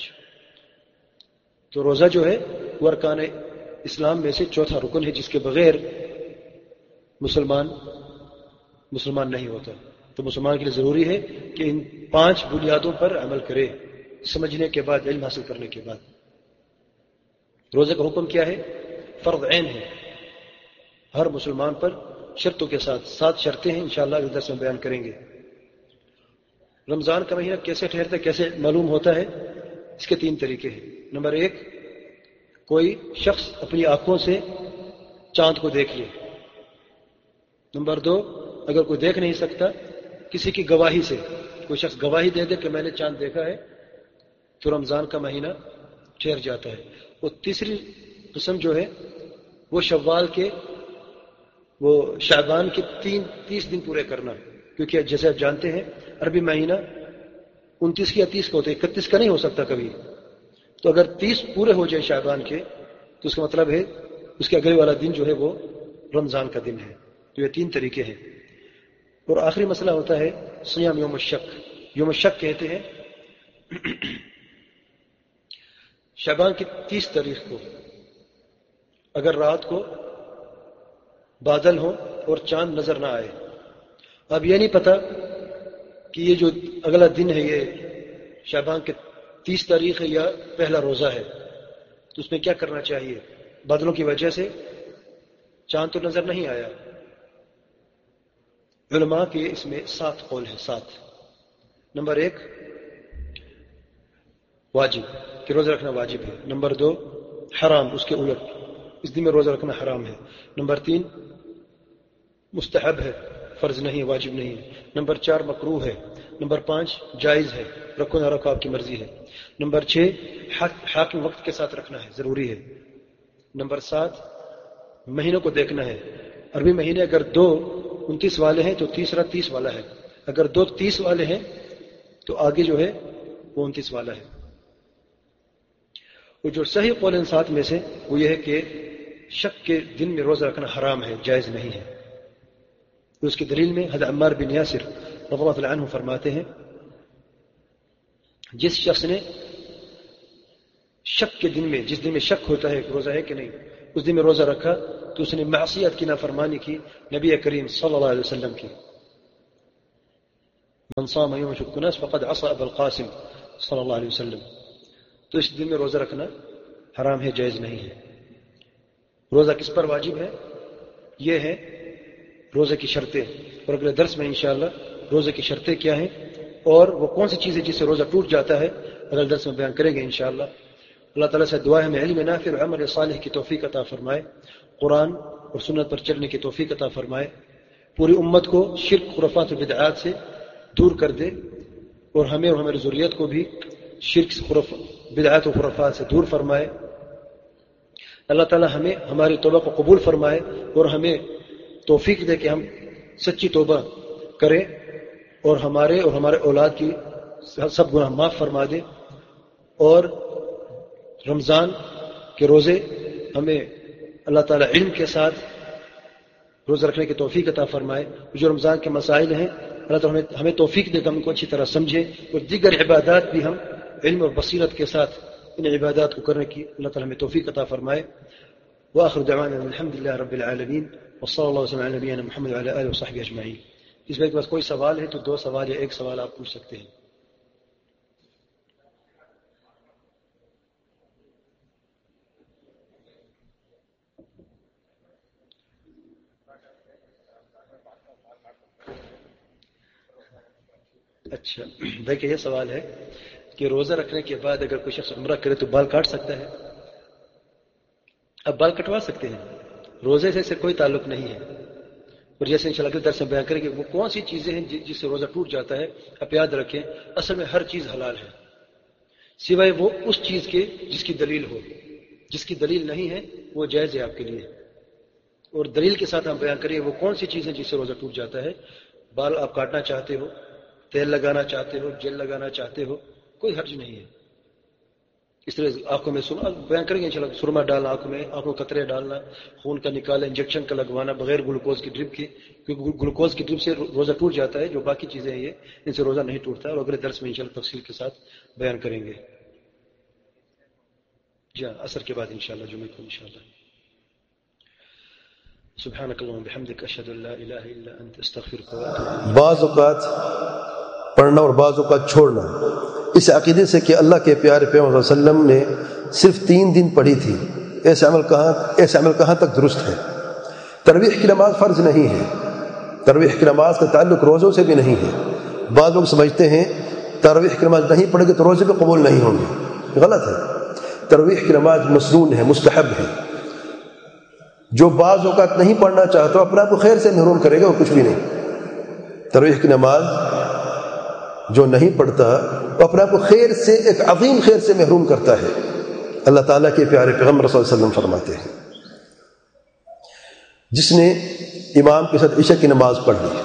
تو روزہ جو ہے وہ ارکان اسلام میں سے 4تھا رکن ہے, جس کے بغیر مسلمان نہیں ہوتا. تو مسلمان کے لیے ضروری ہے کہ ان 5 بنیادوں پر عمل کرے, سمجھنے کے بعد, علم حاصل کرنے کے بعد. روزے کا حکم کیا ہے؟ فرض عین ہے ہر مسلمان پر, شرطوں کے ساتھ. 7 شرطیں ہیں, انشاءاللہ اس درس میں بیان کریں گے. رمضان کا مہینہ کیسے ٹھہرتا ہے, کیسے معلوم ہوتا ہے؟ اس کے 3 طریقے ہیں. نمبر 1, کوئی شخص اپنی آنکھوں سے چاند کو دیکھ لے. نمبر 2, اگر کوئی دیکھ نہیں سکتا, کسی کی گواہی سے کوئی شخص گواہی دے دے کہ میں نے چاند دیکھا ہے, تو رمضان کا مہینہ ٹھہر جاتا ہے. اور تیسری قسم جو ہے وہ شوال کے, وہ شعبان کے 30 دن پورے کرنا. کیونکہ جیسے آپ جانتے ہیں عربی مہینہ 29 یا 30 کا ہوتا ہے, 31 کا نہیں ہو سکتا کبھی. تو اگر 30 پورے ہو جائے شعبان کے, تو اس کا مطلب ہے اس کے اگلے والا دن جو ہے وہ رمضان کا دن ہے. تو یہ 3 طریقے ہیں. اور آخری مسئلہ ہوتا ہے صیام یوم الشک. یوم الشک کہتے ہیں شعبان کی 30 تاریخ کو اگر رات کو بادل ہو اور چاند نظر نہ آئے. اب یہ نہیں پتا کہ یہ جو اگلا دن ہے یہ شعبان کے 30 تاریخ ہے یا پہلا روزہ ہے, تو اس میں کیا کرنا چاہیے؟ بادلوں کی وجہ سے چاند تو نظر نہیں آیا. علماء کے اس میں 7 قول ہیں. 7. نمبر 1, واجب, کہ روزہ رکھنا واجب ہے. نمبر 2, حرام, اس کے الٹ, اس دن میں روزہ رکھنا حرام ہے. نمبر 3, مستحب ہے, فرض نہیں, واجب نہیں ہے. نمبر 4, مکروہ ہے. نمبر 5, جائز ہے, رکھو نہ رکھو آپ کی مرضی ہے. نمبر 6, حاکم وقت کے ساتھ رکھنا ہے, ضروری ہے. نمبر 7, مہینوں کو دیکھنا ہے. عربی مہینے اگر 2 29 والے ہیں تو تیسرا 30 والا ہے. اگر 2 30 والے ہیں تو آگے جو ہے وہ 29 والا ہے. وہ جو صحیح قول ان 7 میں سے وہ یہ ہے کہ شک کے دن میں روزہ رکھنا حرام ہے, جائز نہیں ہے. اس کی دلیل میں حضرت عمار بن یاسر رضی اللہ عنہ فرماتے ہیں, جس شخص نے شک کے دن میں, جس دن میں شک ہوتا ہے کہ روزہ ہے کہ نہیں, اس دن میں روزہ رکھا تو اس نے معصیت کی نافرمانی کی, نبی کریم صلی اللہ علیہ وسلم کی. من صام يوم يشك الناس فقد عصى ابا القاسم صلی اللہ علیہ وسلم. تو اس دن میں روزہ رکھنا حرام ہے، جائز نہیں ہے. روزہ کس پر واجب ہے؟ یہ ہے روزے کی شرطیں، اور اگلے درس میں انشاءاللہ روزے کی شرطیں کیا ہیں اور وہ کون سی چیزیں جس سے روزہ ٹوٹ جاتا ہے اگلے درس میں بیان کریں گے انشاءاللہ. اللہ تعالیٰ سے دعا ہے ہمیں علم نافع اور عمل صالح کی توفیق عطا فرمائے، قرآن اور سنت پر چلنے کی توفیق عطا فرمائے، پوری امت کو شرک، خرافات و بدعات سے دور کر دے، اور ہمیں اور ہماری ذریت کو بھی شرک، بدعات و خرافات سے دور فرمائے. اللہ تعالیٰ ہمیں ہماری توبہ کو قبول فرمائے اور ہمیں توفیق دے کہ ہم سچی توبہ کریں اور ہمارے اولاد کی سب گناہ معاف فرما دے. اور رمضان کے روزے ہمیں اللہ تعالیٰ علم کے ساتھ روزہ رکھنے کی توفیق عطا فرمائے. جو رمضان کے مسائل ہیں اللہ تعالیٰ ہمیں توفیق دے کہ ہم ان کو اچھی طرح سمجھیں، اور دیگر عبادات بھی ہم علم اور بصیرت کے ساتھ ان عبادات کو کرنے کی اللہ تعالیٰ ہمیں توفیق عطا فرمائے. وآخر دعوانا الحمد للہ رب العالمین وصلی اللہ وسلم علی نبینا محمد وعلی آلہ وصحبہ اجمعین. اس بھائی کے پاس کوئی سوال ہے تو 2 سوال یا 1 سوال آپ پوچھ سکتے ہیں. اچھا بھائی کہ یہ سوال ہے کہ روزہ رکھنے کے بعد اگر کوئی شخص عمرہ کرے تو بال کاٹ سکتا ہے؟ اب بال کٹوا سکتے ہیں، روزے سے اسے کوئی تعلق نہیں ہے. اور جیسے انشاءاللہ اگلے درس میں بیان کریں گے وہ کون سی چیزیں ہیں جس سے روزہ ٹوٹ جاتا ہے. آپ یاد رکھیں اصل میں ہر چیز حلال ہے سوائے وہ اس چیز کے جس کی دلیل ہو. جس کی دلیل نہیں ہے وہ جائز ہے آپ کے لیے، اور دلیل کے ساتھ ہم بیان کریں وہ کون سی چیزیں جس سے روزہ ٹوٹ جاتا ہے. بال آپ کاٹنا چاہتے ہو، تیل لگانا چاہتے ہو، جیل لگانا چاہتے ہو، کوئی حرج نہیں ہے. اس طرح آنکھوں میں بیان کریں گے انشاءاللہ سرما ڈالنا، آنکھوں میں قطرے ڈالنا، خون کا نکالنا، انجیکشن کا لگوانا بغیر گلوکوز کی ڈرپ کے، کیونکہ گلوکوز کی ڈرپ سے روزہ ٹوٹ جاتا ہے. جو باقی چیزیں ہیں یہ ان سے روزہ نہیں ٹوٹتا ہے، اور اگلے درس میں انشاءاللہ تفصیل کے ساتھ بیان کریں گے. جی ہاں عصر کے بعد انشاءاللہ جمعے کو انشاءاللہ. سبحانک اللہم بحمدک اشہد ان لا الہ الا انت استغفرک واتوب الیک. بعض اوقات پڑھنا اور بعض اوقات چھوڑنا اس عقیدے سے کہ اللہ کے پیارے پیغمبر صلی اللہ علیہ وسلم نے صرف 3 دن پڑھی تھی، ایسے عمل کہاں تک درست ہے؟ تراویح کی نماز فرض نہیں ہے، تراویح کی نماز کا تعلق روزوں سے بھی نہیں ہے. بعض لوگ سمجھتے ہیں تراویح کی نماز نہیں پڑھے گے تو روزے بھی قبول نہیں ہوں گے. غلط ہے. تراویح کی نماز مسنون ہے، مستحب ہے. جو بعض اوقات نہیں پڑھنا چاہتا اپنے آپ کو خیر سے محروم کرے گا اور کچھ بھی نہیں. تراویح کی نماز جو نہیں پڑھتا وہ اپنے آپ کو خیر سے، ایک عظیم خیر سے محروم کرتا ہے. اللہ تعالیٰ کے پیارے پیغمبر صلی اللہ علیہ وسلم فرماتے ہیں جس نے امام کے ساتھ عشاء کی نماز پڑھ لی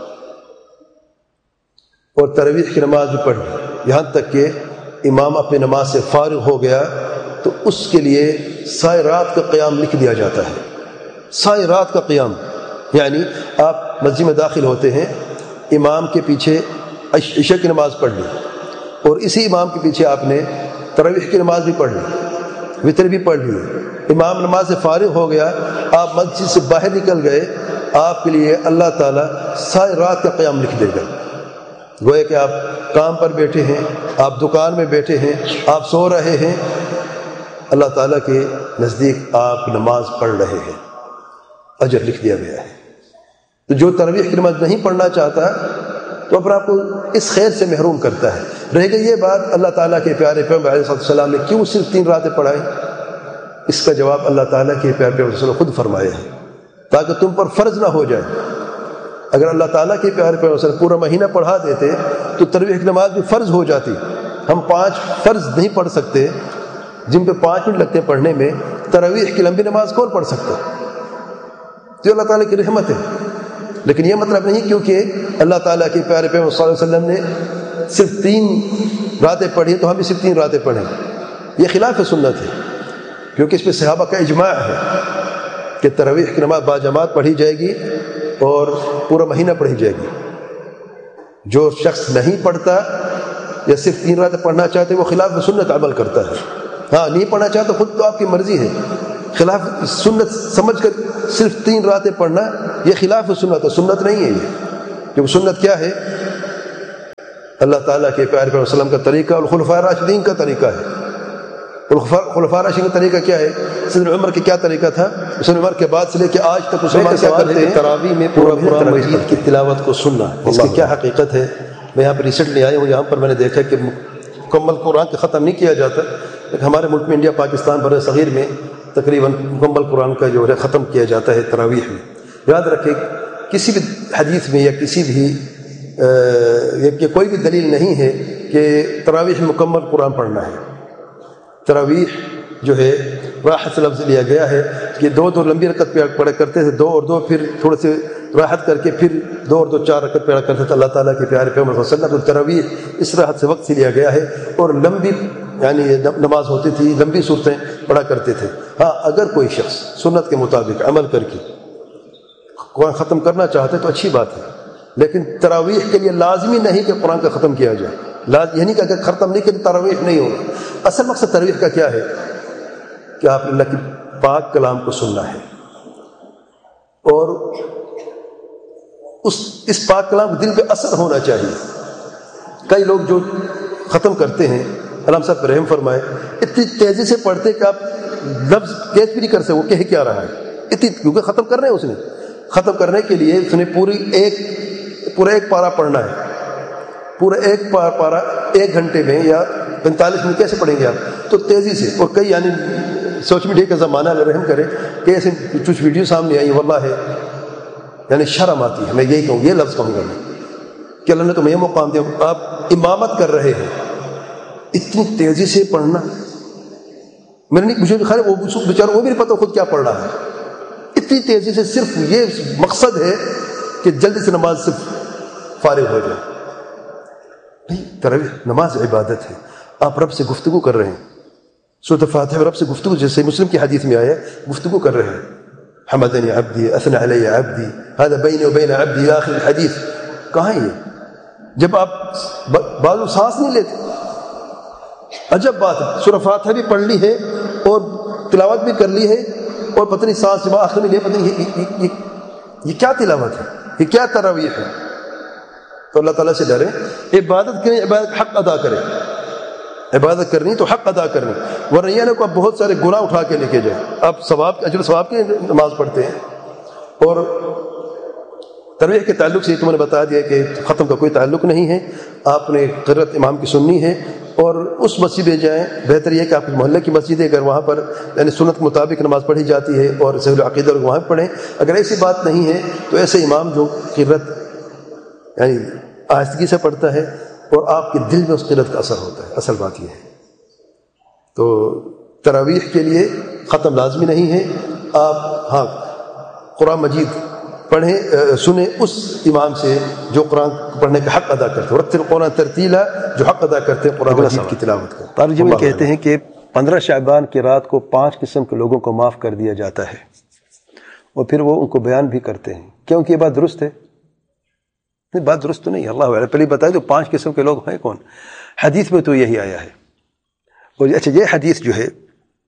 اور تراویح کی نماز بھی پڑھ لی، یہاں تک کہ امام اپنی نماز سے فارغ ہو گیا، تو اس کے لیے سائے رات کا قیام لکھ دیا جاتا ہے. سائے رات کا قیام یعنی آپ مسجد میں داخل ہوتے ہیں، امام کے پیچھے عشاء کی نماز پڑھ لی اور اسی امام کے پیچھے آپ نے تراویح کی نماز بھی پڑھ لی، وتر بھی پڑھ لی. امام نماز سے فارغ ہو گیا، آپ مسجد سے باہر نکل گئے، آپ کے لیے اللہ تعالیٰ سائے رات کا قیام لکھ دے گا. گویا کہ آپ کام پر بیٹھے ہیں، آپ دکان میں بیٹھے ہیں، آپ سو رہے ہیں، اللہ تعالیٰ کے نزدیک آپ نماز پڑھ رہے ہیں، اجر لکھ دیا گیا ہے. تو جو تراویح کی نماز نہیں پڑھنا چاہتا تو اپنے آپ کو اس خیر سے محروم کرتا ہے. رہ گئی یہ بات اللہ تعالیٰ کے پیارے پیغمبر علیہ السلام نے کیوں صرف 3 راتیں پڑھائیں؟ اس کا جواب اللہ تعالیٰ کے پیارے پیغمبر نے خود فرمایا ہے تاکہ تم پر فرض نہ ہو جائے. اگر اللہ تعالیٰ کے پیارے پیغمبر پورا مہینہ پڑھا دیتے تو تراویح کی نماز بھی فرض ہو جاتی. ہم 5 فرض نہیں پڑھ سکتے جن پہ 5 منٹ لگتے ہیں پڑھنے میں، تراویح کی لمبی نماز کون پڑھ سکتا؟ تو اللہ تعالیٰ کی رحمت ہے. لیکن یہ مطلب نہیں کیونکہ اللہ تعالیٰ کے پیارے پیغمبر صلی اللہ علیہ وسلم نے صرف 3 راتیں پڑھی تو ہم بھی صرف 3 راتیں پڑھیں. یہ خلاف سنت ہے، کیونکہ اس پہ صحابہ کا اجماع ہے کہ تراویح کی نماز باجماعت پڑھی جائے گی اور پورا مہینہ پڑھی جائے گی. جو شخص نہیں پڑھتا یا صرف 3 راتیں پڑھنا چاہتے وہ خلاف سنت عمل کرتا ہے. ہاں نہیں پڑھنا چاہتا خود تو آپ کی مرضی ہے، خلاف سنت سمجھ کر صرف 3 راتیں پڑھنا یہ خلاف سنت ہے، سنت نہیں ہے یہ. کیونکہ سنت کیا ہے؟ اللہ تعالیٰ کے پیارے پیغمبر وسلم کا طریقہ اور خلفائے راشدین کا طریقہ ہے. خلفائے راشدین کا طریقہ کیا ہے؟ سیدنا عمر کا کیا طریقہ تھا؟ سیدنا عمر کے بعد سے لے کے آج تک مسلمان کیا کرتے ہیں؟ تراویح میں پورا قرآن مجید کی تلاوت کو سننا. اس کی کیا حقیقت ہے؟ میں یہاں پر ریسنٹلی آیا ہوں, یہاں پر میں نے دیکھا کہ مکمل قرآن کا ختم نہیں کیا جاتا, لیکن ہمارے ملک میں انڈیا پاکستان بر صغیر میں تقریباً مکمل قرآن کا جو ہے ختم کیا جاتا ہے تراویح میں. یاد رکھیں کسی بھی حدیث میں یا کسی بھی کہ کوئی بھی دلیل نہیں ہے کہ تراویح میں مکمل قرآن پڑھنا ہے. تراویح جو ہے راحت سے لفظ لیا گیا ہے کہ 2 لمبی رکعت پڑھا کرتے تھے, 2 اور 2 پھر تھوڑے سے راحت کر کے پھر 2 اور 2 4 رکعت پڑھا کرتے تھے. اللہ تعالیٰ کے پیارے پیغمبر صلی اللہ علیہ وسلم. تراویح اس راحت سے وقت سے لیا گیا ہے اور لمبی یعنی نماز ہوتی تھی, لمبی صورتیں پڑھا کرتے تھے. ہاں اگر کوئی شخص سنت کے مطابق عمل کر کے قرآن ختم کرنا چاہتے تو اچھی بات ہے, لیکن تراویح کے لیے لازمی نہیں کہ قرآن کا ختم کیا جائے. یعنی کہ اگر ختم نہیں کہ تراویح نہیں ہوگا. اصل مقصد تراویح کا کیا ہے کہ آپ اللہ کی پاک کلام کو سننا ہے اور اس پاک کلام کو دل پہ اثر ہونا چاہیے. کئی لوگ جو ختم کرتے ہیں, علامہ صاحب پر رحم فرمائے, اتنی تیزی سے پڑھتے کہ آپ لفظ کیچ بھی نہیں کر سکتے وہ کہہ کیا رہا ہے, کیونکہ ختم کرنا ہے. اس نے ختم کرنے کے لیے اس نے پورا ایک پارہ پڑھنا ہے. پورا ایک پارہ 1 گھنٹے میں یا 45 منٹ کیسے پڑھیں گے آپ؟ تو تیزی سے. اور کئی یعنی سوشل میڈیا کا زمانہ اللہ رحم کرے کہ ایسے کچھ ویڈیو سامنے آئی واللہ ہے یعنی شرم آتی ہے. میں یہی کہوں, یہ لفظ کہوں گا میں کہ اللہ نے تمہیں یہ مقام دیا, آپ امامت کر رہے ہیں, اتنی تیزی سے پڑھنا. مجھے خیر وہ بیچارہ وہ بھی نہیں پتا خود کیا پڑھ رہا ہے. اتنی تیزی سے صرف یہ مقصد ہے کہ جلدی سے نماز سے فارغ ہو جائے. نہیں, تراویح نماز عبادت ہے. آپ رب سے گفتگو کر رہے ہیں. سورۃ فاتحہ رب سے گفتگو, جیسے مسلم کی حدیث میں آیا, گفتگو کر رہے ہیں. حمدنی عبدی اثنى علی عبدی هذا بینی وبین عبدی آخر الحدیث. کہاں یہ جب آپ بعض سانس نہیں لیتے؟ عجب بات ہے. سورۃ فاتحہ بھی پڑھ لی ہے اور تلاوت بھی کر لی ہے اور پتہ نہیں سانس جب آخر میں لے, پتہ نہیں یہ کیا تلاوت ہے, یہ کیا تراویح ہے. تو اللہ تعالیٰ سے ڈریں, عبادت کریں, عبادت حق ادا کریں. عبادت کرنی تو حق ادا کرنی, ورنہ یہ نہ کو آپ بہت سارے گناہ اٹھا کے لے کے جائیں. آپ اجر ثواب کی نماز پڑھتے ہیں. اور تراویح کے تعلق سے تو میں نے بتا دیا کہ ختم کا کوئی تعلق نہیں ہے. آپ نے قرأت امام کی سننی ہے اور اس مسجد میں جائیں. بہتر یہ کہ آپ محلے کی مسجد ہے, اگر وہاں پر یعنی سنت کے مطابق نماز پڑھی جاتی ہے اور صحیح العقیدہ لوگ وہاں پڑھیں. اگر ایسی بات نہیں ہے تو ایسے امام جو قرأت یعنی آہستگی سے پڑھتا ہے اور آپ کے دل میں اس قرأت کا اثر ہوتا ہے. اصل بات یہ ہے. تو تراویح کے لیے ختم لازمی نہیں ہے. آپ ہاں قرآن مجید پڑھیں, سنیں اس امام سے جو قرآن پڑھنے کا حق ادا کرتے ہیں. رتل القرآن ترتیلا, جو حق ادا کرتے ہیں قرآن مجید کی تلاوت کا. ترجمے میں کہتے ہیں کہ 15 شعبان کی رات کو 5 قسم کے لوگوں کو معاف کر دیا جاتا ہے اور پھر وہ ان کو بیان بھی کرتے ہیں. کیونکہ یہ بات درست ہے؟ نہیں, بات درست تو نہیں. اللہ علیہ پہلے بتائے تو 5 قسم کے لوگ ہیں کون؟ حدیث میں تو یہی آیا ہے. اور اچھا, یہ حدیث جو ہے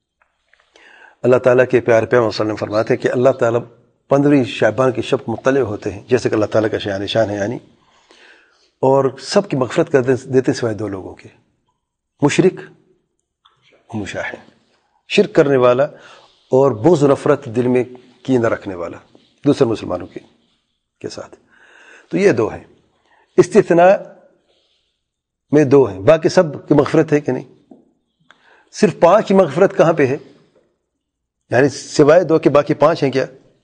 اللہ تعالیٰ کے پیارے پیغمبر صلی اللہ علیہ وسلم فرماتے ہیں کہ اللہ تعالیٰ 15 شعبان کی شب مطلع ہوتے ہیں, جیسے کہ اللہ تعالیٰ کا شان نشان ہے یعنی, اور سب کی مغفرت کر دیتے سوائے 2 لوگوں کے, مشرک و مشاہد. شرک کرنے والا اور بغض و نفرت دل میں کی نہ رکھنے والا دوسرے مسلمانوں کے ساتھ. تو یہ 2 ہیں. استثناء میں 2 ہیں, باقی سب کی مغفرت ہے کہ نہیں؟ صرف 5 کی مغفرت کہاں پہ ہے؟ یعنی سوائے 2 کے باقی 5 ہیں کیا؟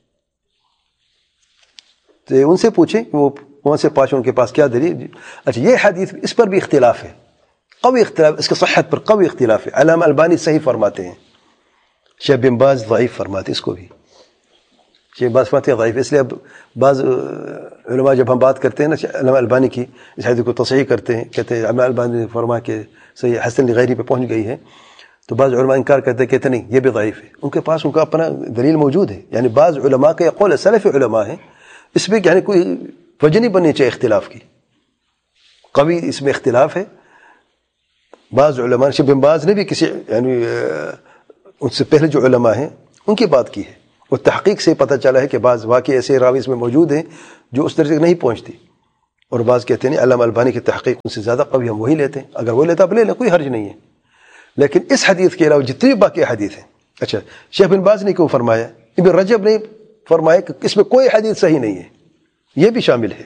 تو ان سے پوچھیں کہ وہ کون سے 5 ان کے پاس کیا دلیل. اچھا, یہ حدیث اس پر بھی اختلاف ہے, قوی اختلاف, اس کے صحت پر قوی اختلاف ہے. علامہ البانی صحیح فرماتے ہیں, شیخ بن باز ضعیف فرماتے ہیں اس کو بھی. شیخ باز فرماتے ہیں ضعیف, اس لیے اب بعض علماء جب ہم بات کرتے ہیں نا علامہ البانی کی, اس حدیث کو تصحیح کرتے ہیں, کہتے ہیں علامہ البانی نے فرمایا کہ صحیح حسن لغیری پہ پہنچ گئی ہے, تو بعض علماء انکار کرتے ہیں, کہتے نہیں یہ بھی ضعیف ہے. ان کے پاس ان کا اپنا دلیل موجود ہے. یعنی بعض علماء کا یہ قول سلف علماء ہیں, اس میں یعنی کوئی وجہ نہیں بننی چاہیے اختلاف کی, قوی اس میں اختلاف ہے. بعض علماء, شیخ بن باز نے بھی کسی یعنی ان سے پہلے جو علماء ہیں ان کی بات کی ہے, اور تحقیق سے پتہ چلا ہے کہ بعض واقعی ایسے راوی اس میں موجود ہیں جو اس درجے تک نہیں پہنچتی, اور بعض کہتے ہیں علامہ البانی کی تحقیق ان سے زیادہ قوی ہم وہی لیتے ہیں، اگر وہ لیتا اب لے لیں، کوئی حرج نہیں ہے. لیکن اس حدیث کے علاوہ جتنی باقی حدیث ہیں، اچھا شیخ بن باز نے کیوں فرمایا، ابن رجب نے فرمایا کہ اس میں کوئی حدیث صحیح نہیں ہے، یہ بھی شامل ہے.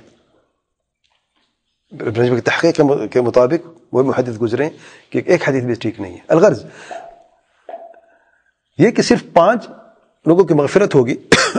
ابن رجب کی تحقیق کے مطابق وہ محدث گزرے کہ ایک حدیث بھی ٹھیک نہیں ہے. الغرض یہ کہ صرف 5 لوگوں کی مغفرت ہوگی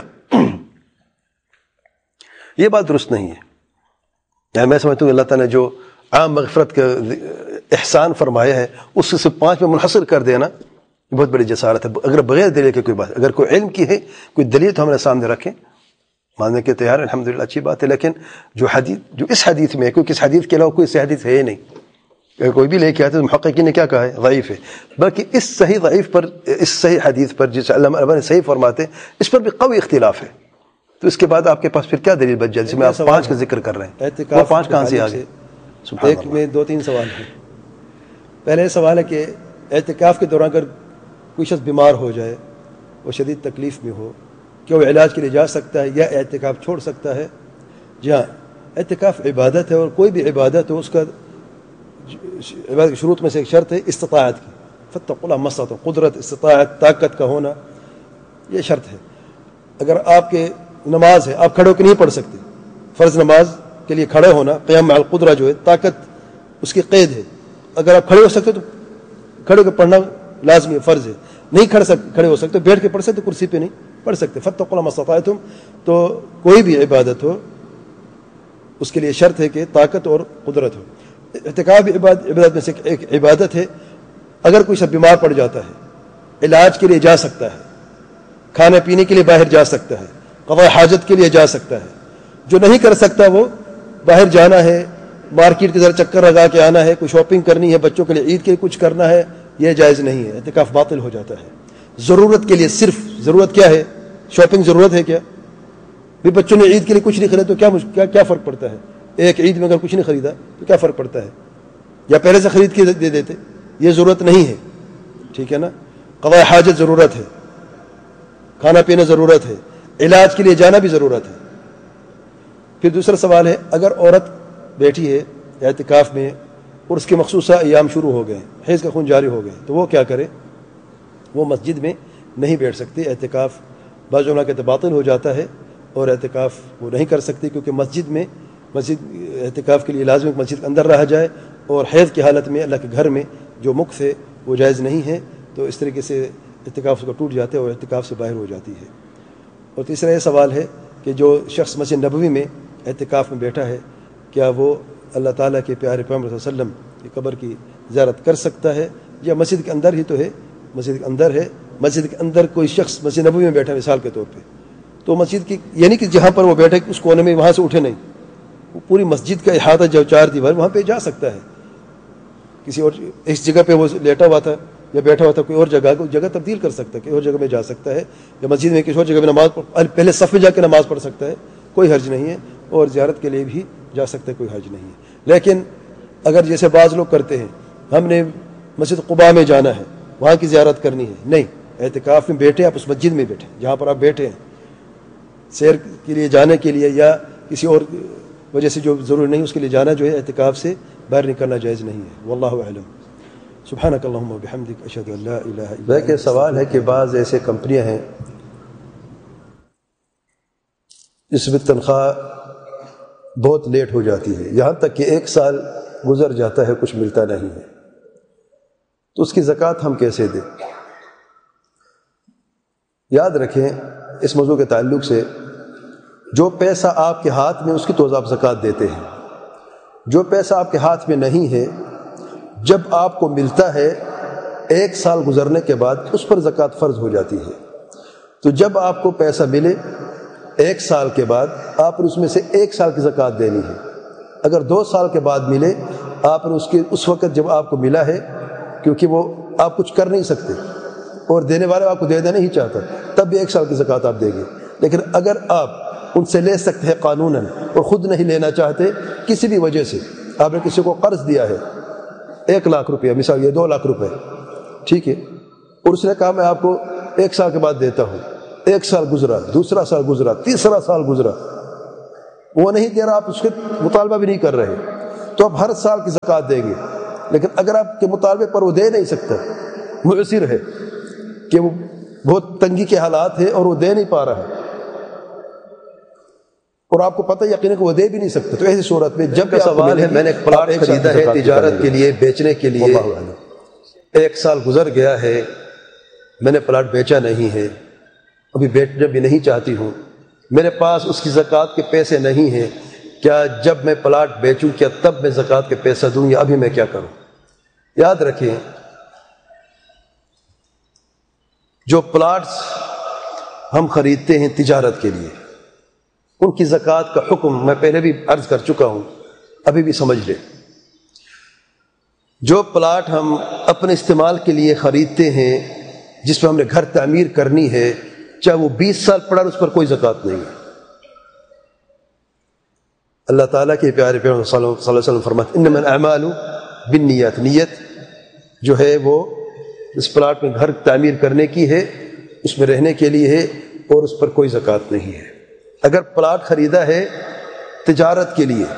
یہ بات درست نہیں ہے. یعنی میں سمجھتا ہوں اللہ تعالیٰ نے جو عام مغفرت کا احسان فرمایا ہے اس سے صرف 5 میں منحصر کر دینا بہت بڑی جسارت ہے. اگر بغیر دلیل کے کوئی بات، اگر کوئی علم کی ہے کوئی دلیل تو ہمارے سامنے رکھیں، ماننے کے تیار الحمدللہ اچھی بات ہے. لیکن جو اس حدیث میں ہے، کیونکہ اس حدیث کے علاوہ کوئی صحیح حدیث ہے ہی نہیں، اگر کوئی بھی لے کے آتے تو محققین نے کیا کہا ہے ضعیف ہے. بلکہ اس صحیح حدیث پر جسے علامہ البانی صحیح فرماتے ہیں اس پر بھی قوی اختلاف ہے. تو اس کے بعد آپ کے پاس پھر کیا دلیل بچ جائے؟ جس میں آپ 5 کا ذکر کر رہے ہیں، وہ 5 کہاں سے آ گئے؟ ایک میں 2-3 سوال ہیں. پہلے سوال ہے کہ اعتکاف کے دوران اگر کوئی شخص بیمار ہو جائے، وہ شدید تکلیف میں ہو، کیا وہ علاج کے لیے جا سکتا ہے یا اعتکاف چھوڑ سکتا ہے؟ جی ہاں، اعتکاف عبادت ہے، اور کوئی بھی عبادت ہو اس کا عبادت کی شروط میں سے ایک شرط ہے استطاعت کی. فاتقوا اللہ ما استطعتم، قدرت، استطاعت، طاقت کا ہونا یہ شرط ہے. اگر آپ کے نماز ہے، آپ کھڑے ہو کے نہیں پڑھ سکتے، فرض نماز کے لیے کھڑے ہونا قیام مع القدرہ جو ہے، طاقت اس کی قید ہے. اگر آپ کھڑے ہو سکتے تو کھڑے ہو کے پڑھنا لازمی ہے، فرض ہے. نہیں کھڑے ہو سکتے، بیٹھ کے پڑھ سکتے، کرسی پہ نہیں پڑھ سکتے. فاتقوا اللہ ما استطعتم. تو کوئی بھی عبادت ہو اس کے لیے شرط ہے کہ طاقت اور قدرت ہو. اعتکاف بھی عبادت میں سے ایک عبادت ہے. اگر کوئی شخص بیمار پڑ جاتا ہے، علاج کے لیے جا سکتا ہے، کھانے پینے کے لیے باہر جا سکتا ہے، قضاء حاجت کے لیے جا سکتا ہے. جو نہیں کر سکتا وہ باہر جانا ہے، مارکیٹ کے ذرا چکر لگا کے آنا ہے، کوئی شاپنگ کرنی ہے، بچوں کے لیے عید کے لیے کچھ کرنا ہے، یہ جائز نہیں ہے، اعتکاف باطل ہو جاتا ہے. ضرورت کے لیے صرف، ضرورت کیا ہے؟ شاپنگ ضرورت ہے کیا؟ بھی بچوں نے عید کے لیے کچھ نہیں خریدا تو کیا فرق پڑتا ہے؟ ایک عید میں اگر کچھ نہیں خریدا تو کیا فرق پڑتا ہے؟ یا پہلے سے خرید کے دے دیتے. یہ ضرورت نہیں ہے، ٹھیک ہے نا. قضاء حاجت ضرورت ہے، کھانا پینا ضرورت ہے، علاج کے لیے جانا بھی ضرورت ہے. پھر دوسرا سوال ہے، اگر عورت بیٹھی ہے اعتکاف میں اور اس کے مخصوصہ ایام شروع ہو گئے، حیض کا خون جاری ہو گئے، تو وہ کیا کرے؟ وہ مسجد میں نہیں بیٹھ سکتی. اعتکاف بعض علماء کہتے باطل ہو جاتا ہے، اور اعتکاف وہ نہیں کر سکتی، کیونکہ مسجد اعتکاف کے لیے لازم ہے کہ مسجد کے اندر رہا جائے، اور حیض کی حالت میں اللہ کے گھر میں جو مکث ہے وہ جائز نہیں ہے. تو اس طریقے سے اعتکاف اس کو ٹوٹ جاتے ہیں اور اعتکاف سے باہر ہو جاتی ہے. اور تیسرا یہ سوال ہے کہ جو شخص مسجد نبوی میں اعتکاف میں بیٹھا ہے، کیا وہ اللہ تعالیٰ کے پیارے پیغمبر صلی اللہ علیہ وسلم کی قبر کی زیارت کر سکتا ہے، یا مسجد کے اندر ہی تو ہے؟ مسجد کے اندر ہے، مسجد کے اندر کوئی شخص مسجد نبوی میں بیٹھا مثال کے طور پہ، تو مسجد کی یعنی کہ جہاں پر وہ بیٹھے اس کونے میں وہاں سے اٹھے نہیں، وہ پوری مسجد کا احاطہ جو 4 دیوار وہاں پہ جا سکتا ہے. کسی اور اس جگہ پہ وہ لیٹا ہوا تھا یا بیٹھا ہوا تھا، کوئی اور جگہ تبدیل کر سکتا ہے، کوئی اور جگہ میں جا سکتا ہے، یا مسجد میں کسی اور جگہ میں نماز پہلے صف میں جا کے نماز پڑھ سکتا ہے، کوئی حرج نہیں ہے. اور زیارت کے لیے بھی جا سکتا ہے، کوئی حرج نہیں ہے. لیکن اگر جیسے بعض لوگ کرتے ہیں، ہم نے مسجد قباء میں جانا ہے، وہاں کی زیارت کرنی ہے، نہیں، اعتکاف میں بیٹھے آپ اس مسجد میں بیٹھے جہاں پر آپ بیٹھے ہیں. سیر کے لیے جانے کے لیے یا کسی اور وجہ سے جو ضروری نہیں اس کے لیے جانا جو ہے اعتکاف سے باہر نکلنا جائز نہیں ہے. واللہ اعلم. سبحانک اللہم و بحمدک، اشہد ان لا الہ الا انت. کہ سوال ہے کہ بعض ایسے کمپنیاں ہیں جس میں تنخواہ بہت لیٹ ہو جاتی ہے، یہاں تک کہ 1 سال گزر جاتا ہے کچھ ملتا نہیں ہے، تو اس کی زکوٰۃ ہم کیسے دیں؟ یاد رکھیں اس موضوع کے تعلق سے، جو پیسہ آپ کے ہاتھ میں اس کی تو آپ زکوٰۃ دیتے ہیں. جو پیسہ آپ کے ہاتھ میں نہیں ہے، جب آپ کو ملتا ہے 1 سال گزرنے کے بعد اس پر زکوٰۃ فرض ہو جاتی ہے. تو جب آپ کو پیسہ ملے 1 سال کے بعد آپ نے اس میں سے 1 سال کی زکوٰۃ دینی ہے. اگر 2 سال کے بعد ملے آپ نے اس وقت جب آپ کو ملا ہے، کیونکہ وہ آپ کچھ کر نہیں سکتے اور دینے والے آپ کو دینا نہیں چاہتا، تب بھی 1 سال کی زکوٰۃ آپ دیں گے. لیکن اگر آپ ان سے لے سکتے ہیں قانوناً اور خود نہیں لینا چاہتے، کسی بھی وجہ سے آپ نے کسی کو قرض دیا ہے 1 لاکھ روپیہ، مثال یہ 2 لاکھ روپے، ٹھیک ہے، اور اس نے کہا میں آپ کو 1 سال کے بعد دیتا ہوں. 1 سال گزرا، دوسرا سال گزرا، تیسرا سال گزرا، وہ نہیں دے رہا، آپ اس کے مطالبہ بھی نہیں کر رہے، تو آپ ہر سال کی زکوٰۃ دیں گے. لیکن اگر آپ کے مطالبے پر وہ دے نہیں سکتا، معسر ہے کہ وہ بہت تنگی کے حالات ہے اور وہ دے نہیں پا رہا ہے، اور آپ کو پتہ یقین ہے کہ وہ دے بھی نہیں سکتا، تو ایسی صورت میں جب بھی سوال ہے میں نے ایک پلاٹ خریدا ہے تجارت کے لیے، بیچنے کے لیے، 1 سال گزر گیا ہے، میں نے پلاٹ بیچا نہیں ہے، ابھی بیچنا بھی نہیں چاہتی ہوں، میرے پاس اس کی زکوٰۃ کے پیسے نہیں ہیں، کیا جب میں پلاٹ بیچوں کیا تب میں زکوٰۃ کے پیسہ دوں یا ابھی میں کیا کروں؟ یاد رکھیں، جو پلاٹس ہم خریدتے ہیں تجارت کے لیے، ان کی زکوٰۃ کا حکم میں پہلے بھی عرض کر چکا ہوں، ابھی بھی سمجھ لیں. جو پلاٹ ہم اپنے استعمال کے لیے خریدتے ہیں، جس پہ ہم نے گھر تعمیر کرنی ہے، چاہے وہ 20 سال پڑا، اس پر کوئی زکوٰۃ نہیں ہے. اللہ تعالیٰ کے پیارے پیغمبر صلی اللہ علیہ وسلم فرماتے ہیں انما الاعمال بالنیات، نیت جو ہے وہ اس پلاٹ میں گھر تعمیر کرنے کی ہے، اس میں رہنے کے لیے ہے، اور اس پر کوئی زکوٰۃ نہیں ہے. اگر پلاٹ خریدا ہے تجارت کے لیے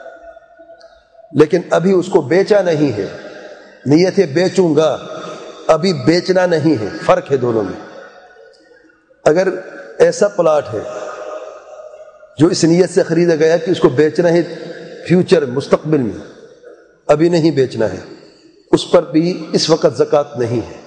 لیکن ابھی اس کو بیچا نہیں ہے، نیت ہے بیچوں گا، ابھی بیچنا نہیں ہے، فرق ہے دونوں میں. اگر ایسا پلاٹ ہے جو اس نیت سے خریدا گیا کہ اس کو بیچنا ہے فیوچر مستقبل میں، ابھی نہیں بیچنا ہے، اس پر بھی اس وقت زکوٰۃ نہیں ہے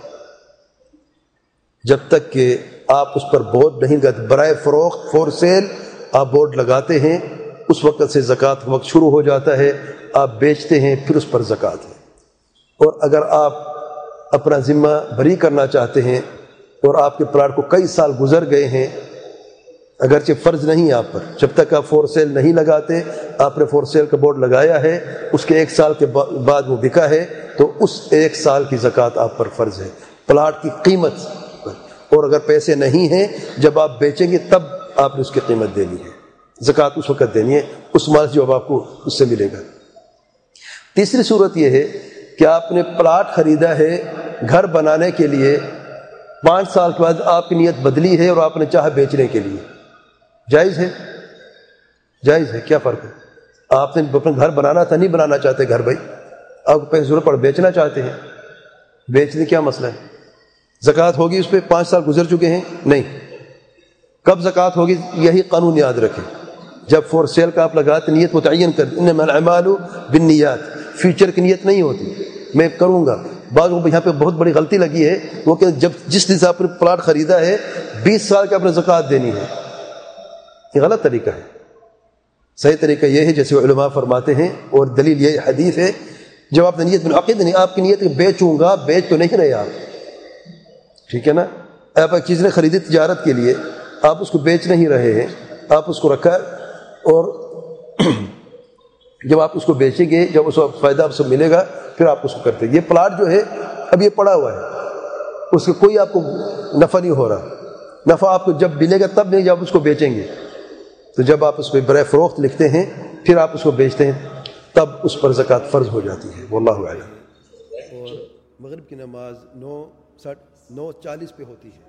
جب تک کہ آپ اس پر بورڈ نہیں لگاتے. برائے فروخت فور سیل آپ بورڈ لگاتے ہیں، اس وقت سے زکوٰۃ وقت شروع ہو جاتا ہے، آپ بیچتے ہیں پھر اس پر زکوٰۃ ہے. اور اگر آپ اپنا ذمہ بری کرنا چاہتے ہیں اور آپ کے پلاٹ کو کئی سال گزر گئے ہیں، اگرچہ فرض نہیں آپ پر، جب تک آپ فور سیل نہیں لگاتے، آپ نے فور سیل کا بورڈ لگایا ہے، اس کے 1 سال کے بعد وہ بکا ہے، تو اس 1 سال کی زکوٰۃ آپ پر فرض ہے پلاٹ کی قیمت. اور اگر پیسے نہیں ہیں، جب آپ بیچیں گے تب آپ نے اس کی قیمت دینی ہے، زکوٰۃ اس وقت دینی ہے، اس مال جو اب آپ کو اس سے ملے گا. تیسری صورت یہ ہے کہ آپ نے پلاٹ خریدا ہے گھر بنانے کے لیے، 5 سال کے بعد آپ کی نیت بدلی ہے اور آپ نے چاہا بیچنے کے لیے، جائز ہے؟ جائز ہے. کیا فرق ہے؟ آپ نے اپنا گھر بنانا تھا، نہیں بنانا چاہتے گھر، بھائی آپ کو پیسے ضرورت پڑ بیچنا چاہتے ہیں، بیچنے کیا مسئلہ ہے؟ زکوٰۃ ہوگی اس پہ؟ 5 سال گزر چکے ہیں، نہیں. کب زکوٰۃ ہوگی؟ یہی قانون یاد رکھیں، جب فور سیل کا آپ لگاتے نیت متعین کر، انما الاعمال بالنیات، فیوچر کی نیت نہیں ہوتی میں کروں گا. بعض یہاں پہ بہت بڑی غلطی لگی ہے وہ کہ جب جس دن سے آپ نے پلاٹ خریدا ہے 20 سال کے آپ نے زکوٰۃ دینی ہے، یہ غلط طریقہ ہے. صحیح طریقہ یہ ہے جیسے علماء فرماتے ہیں، اور دلیل یہ حدیث ہے، جب آپ نے نیت منعقد نہیں، آپ کی نیت بیچوں گا، بیچ تو نہیں رہے آپ، ٹھیک ہے نا؟ آپ ایک چیز نے خریدی تجارت کے لیے، آپ اس کو بیچ نہیں رہے ہیں، آپ اس کو رکھا، اور جب آپ اس کو بیچیں گے، جب اس کو فائدہ آپ سے ملے گا پھر آپ اس کو کرتے. یہ پلاٹ جو ہے اب یہ پڑا ہوا ہے، اس کا کوئی آپ کو نفع نہیں ہو رہا. نفع آپ کو جب ملے گا تب نہیں، جب اس کو بیچیں گے. تو جب آپ اس پہ برائے فروخت لکھتے ہیں پھر آپ اس کو بیچتے ہیں، تب اس پر زکوٰۃ فرض ہو جاتی ہے. واللہ اعلم. اور مغرب کی نماز 9:40 پہ ہوتی ہے،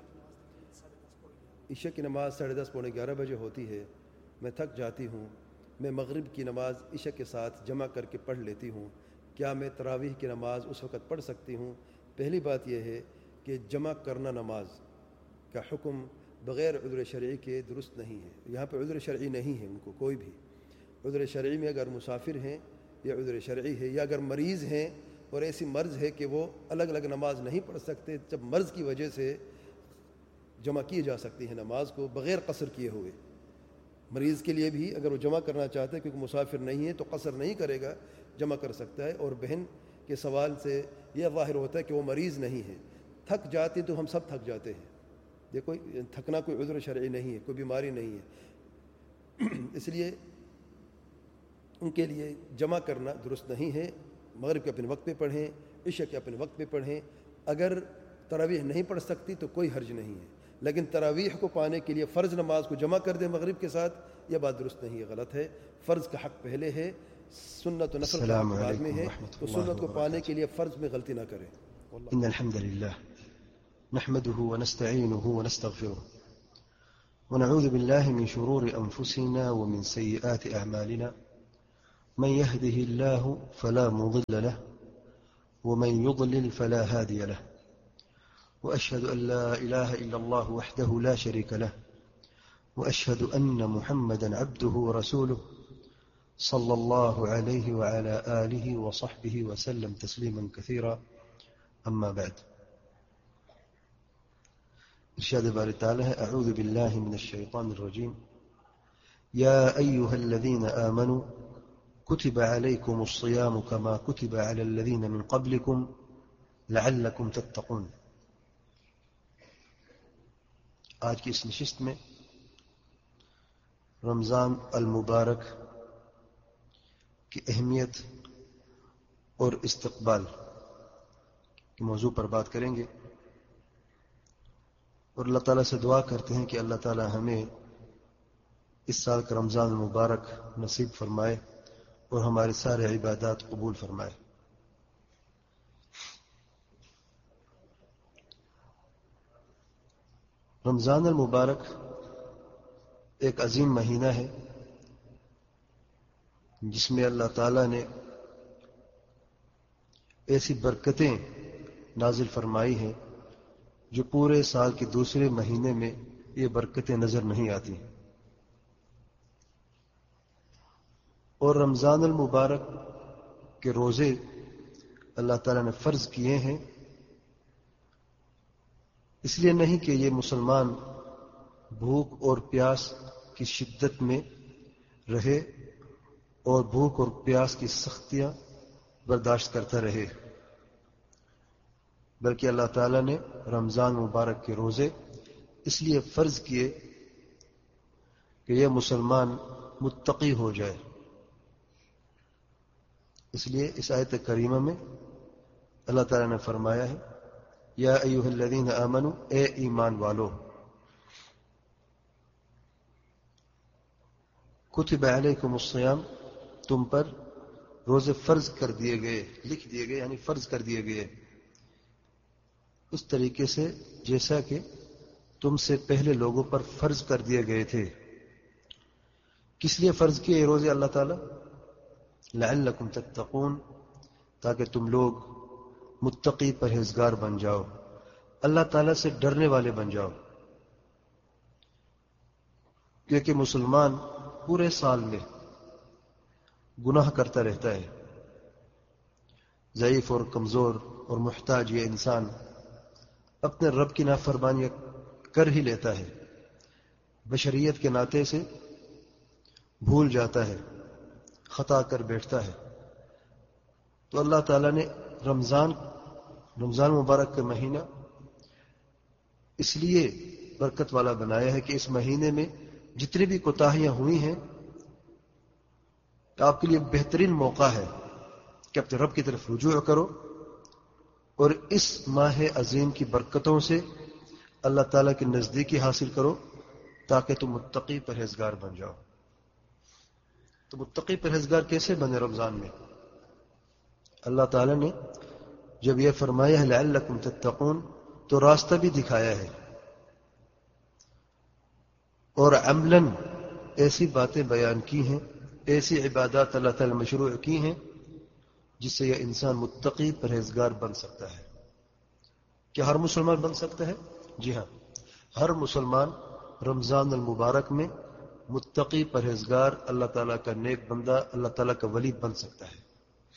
عشاء کی نماز 10:30 پونے 11 بجے ہوتی ہے. میں تھک جاتی ہوں، میں مغرب کی نماز عشاء کے ساتھ جمع کر کے پڑھ لیتی ہوں، کیا میں تراویح کی نماز اس وقت پڑھ سکتی ہوں؟ پہلی بات یہ ہے کہ جمع کرنا نماز کا حکم بغیر عذر شرعی کے درست نہیں ہے. یہاں پہ عذر شرعی نہیں ہے ان کو کوئی بھی. عذر شرعی میں اگر مسافر ہیں یا عذر شرعی ہے، یا اگر مریض ہیں اور ایسی مرض ہے کہ وہ الگ الگ نماز نہیں پڑھ سکتے، جب مرض کی وجہ سے جمع کی جا سکتی ہے نماز کو بغیر قصر کیے ہوئے. مریض کے لیے بھی اگر وہ جمع کرنا چاہتے ہیں کیونکہ مسافر نہیں ہے تو قصر نہیں کرے گا، جمع کر سکتا ہے. اور بہن کے سوال سے یہ ظاہر ہوتا ہے کہ وہ مریض نہیں ہے. تھک جاتے تو ہم سب تھک جاتے ہیں، دیکھو تھکنا کوئی عذر شرعی نہیں ہے، کوئی بیماری نہیں ہے. اس لیے ان کے لیے جمع کرنا درست نہیں ہے. مغرب کے اپنے وقت پہ پڑھیں، عشاء کے اپنے وقت پہ پڑھیں. اگر تراویح نہیں پڑھ سکتی تو کوئی حرج نہیں ہے، لیکن تراویح کو پانے کے لیے فرض نماز کو جمع کر دیں مغرب کے ساتھ، یہ بات درست نہیں ہے، غلط ہے. فرض کا حق پہلے ہے، سنت و نفل کا حق بعد میں ہے، تو سنت کو پانے کے لیے فرض میں غلطی نہ کریں. ان الحمد لله نحمده ونستعينه ونستغفره ونعوذ بالله من شرور أنفسنا ومن سيئات أعمالنا من يهده الله فلا مضل له ومن يضلل فلا هادي له وأشهد أن لا إله إلا الله وحده لا شريك له وأشهد أن محمدا عبده ورسوله صلى الله عليه وعلى آله وصحبه وسلم تسليما كثيرا أما بعد. ارشاد باري تعالى: أعوذ بالله من الشيطان الرجيم. يا أيها الذين آمنوا كتب عليكم الصيام كما كتب على الذين من قبلكم لعلكم تتقون. آج کی اس نشست میں رمضان المبارک کی اہمیت اور استقبال کے موضوع پر بات کریں گے، اور اللہ تعالیٰ سے دعا کرتے ہیں کہ اللہ تعالیٰ ہمیں اس سال کا رمضان المبارک نصیب فرمائے اور ہمارے سارے عبادات قبول فرمائے. رمضان المبارک ایک عظیم مہینہ ہے جس میں اللہ تعالیٰ نے ایسی برکتیں نازل فرمائی ہیں جو پورے سال کے دوسرے مہینے میں یہ برکتیں نظر نہیں آتی. اور رمضان المبارک کے روزے اللہ تعالیٰ نے فرض کیے ہیں اس لیے نہیں کہ یہ مسلمان بھوک اور پیاس کی شدت میں رہے اور بھوک اور پیاس کی سختیاں برداشت کرتا رہے، بلکہ اللہ تعالیٰ نے رمضان مبارک کے روزے اس لیے فرض کیے کہ یہ مسلمان متقی ہو جائے. اس لیے اس آیت کریمہ میں اللہ تعالیٰ نے فرمایا ہے: یا ایھا الذین آمنوا، اے ایمان والو، کتب علیکم الصیام، تم پر روزے فرض کر دیے گئے، لکھ دیے گئے، یعنی فرض کر دیے گئے اس طریقے سے جیسا کہ تم سے پہلے لوگوں پر فرض کر دیے گئے تھے. کس لیے فرض کیے یہ روزے اللہ تعالیٰ؟ لعلکم تتقون، تاکہ تم لوگ متقی پرہیزگار بن جاؤ، اللہ تعالیٰ سے ڈرنے والے بن جاؤ. کیونکہ مسلمان پورے سال میں گناہ کرتا رہتا ہے. ضعیف اور کمزور اور محتاج یہ انسان اپنے رب کی نافرمانیاں کر ہی لیتا ہے، بشریت کے ناطے سے بھول جاتا ہے، خطا کر بیٹھتا ہے. تو اللہ تعالیٰ نے رمضان مبارک کا مہینہ اس لیے برکت والا بنایا ہے کہ اس مہینے میں جتنی بھی کوتاہیاں ہوئی ہیں آپ کے لیے بہترین موقع ہے کہ اپنے رب کی طرف رجوع کرو اور اس ماہ عظیم کی برکتوں سے اللہ تعالیٰ کی نزدیکی حاصل کرو تاکہ تم متقی پرہیزگار بن جاؤ. تو متقی پرہیزگار کیسے بنے رمضان میں؟ اللہ تعالیٰ نے جب یہ فرمایا ہے لعلکم تتقون تو راستہ بھی دکھایا ہے اور عملاً ایسی باتیں بیان کی ہیں، ایسی عبادات اللہ تعالیٰ مشروع کی ہیں جس سے یہ انسان متقی پرہیزگار بن سکتا ہے. کیا ہر مسلمان بن سکتا ہے؟ جی ہاں، ہر مسلمان رمضان المبارک میں متقی پرہیزگار، اللہ تعالیٰ کا نیک بندہ، اللہ تعالیٰ کا ولی بن سکتا ہے.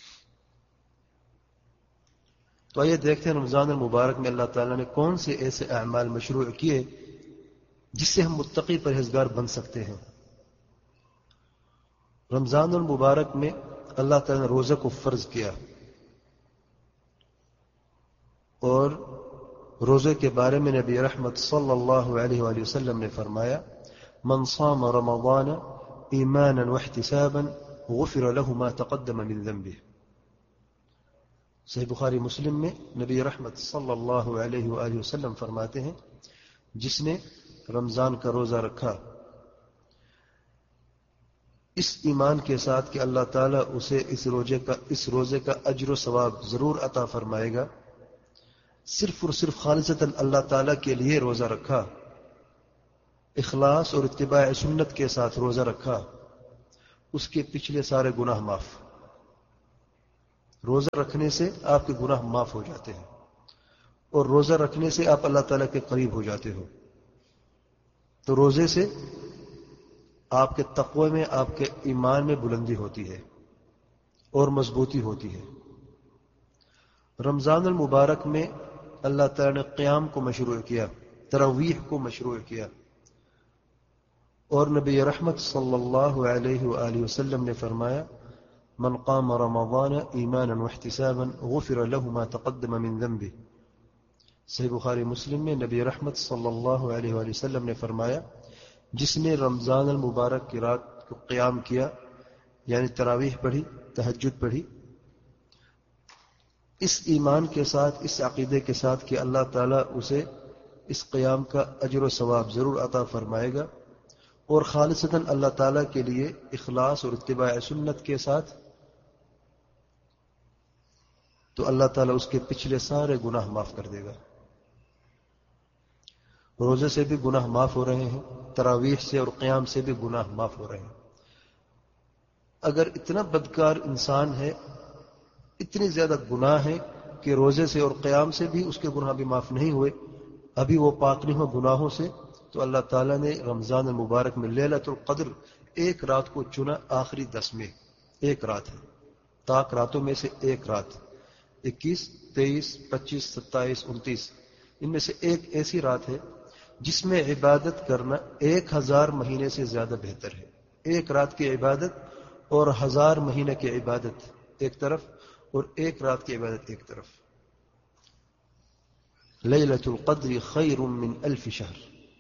تو آئیے دیکھتے ہیں رمضان المبارک میں اللہ تعالیٰ نے کون سے ایسے اعمال مشروع کیے جس سے ہم متقی پرہیزگار بن سکتے ہیں. رمضان المبارک میں اللہ تعالیٰ نے روزہ کو فرض کیا، اور روزے کے بارے میں نبی رحمت صلی اللہ علیہ وآلہ وسلم نے فرمایا: من صام رمضان ایمانا واحتسابا غفر له ما تقدم من ذنبه. صحیح بخاری مسلم میں نبی رحمت صلی اللہ علیہ وآلہ وسلم فرماتے ہیں: جس نے رمضان کا روزہ رکھا اس ایمان کے ساتھ کہ اللہ تعالیٰ اسے اس روزے کا اجر و ثواب ضرور عطا فرمائے گا، صرف اور صرف خالصتاً اللہ تعالیٰ کے لیے روزہ رکھا، اخلاص اور اتباع سنت کے ساتھ روزہ رکھا، اس کے پچھلے سارے گناہ معاف. روزہ رکھنے سے آپ کے گناہ معاف ہو جاتے ہیں، اور روزہ رکھنے سے آپ اللہ تعالیٰ کے قریب ہو جاتے ہو. تو روزے سے آپ کے تقوی میں، آپ کے ایمان میں بلندی ہوتی ہے اور مضبوطی ہوتی ہے. رمضان المبارک میں اللہ تعالیٰ نے قیام کو مشروع کیا، تراویح کو مشروع کیا، اور نبی رحمت صلی اللہ علیہ وآلہ وسلم نے فرمایا: من قام رمضان ایمانا واحتسابا غفر له ما تقدم من ذنبه. صحیح بخاری مسلم میں نبی رحمت صلی اللہ علیہ وآلہ وسلم نے فرمایا: جس نے رمضان المبارک کی رات کو قیام کیا، یعنی تراویح پڑھی، تہجد پڑھی، اس ایمان کے ساتھ، اس عقیدے کے ساتھ کہ اللہ تعالیٰ اسے اس قیام کا اجر و ثواب ضرور عطا فرمائے گا، اور خالصتاً اللہ تعالیٰ کے لیے اخلاص اور اتباع سنت کے ساتھ، تو اللہ تعالیٰ اس کے پچھلے سارے گناہ معاف کر دے گا. روزے سے بھی گناہ معاف ہو رہے ہیں، تراویح سے اور قیام سے بھی گناہ معاف ہو رہے ہیں. اگر اتنا بدکار انسان ہے، اتنے زیادہ گناہ ہیں کہ روزے سے اور قیام سے بھی اس کے گناہ بھی معاف نہیں ہوئے، ابھی وہ پاک نہیں ہو گناہوں سے، تو اللہ تعالیٰ نے رمضان المبارک میں لیلۃ القدر ایک رات کو چنا، آخری 10 میں. ایک رات ہے، طاق راتوں میں سے ایک رات، 21، 23، 25، 27، 29، ان میں سے ایک ایسی رات ہے جس میں عبادت کرنا 1000 مہینے سے زیادہ بہتر ہے. ایک رات کی عبادت اور 1000 مہینے کی عبادت ایک طرف، اور ایک رات کی عبادت ایک طرف. لیلۃ القدر خیر من 1000 شہر.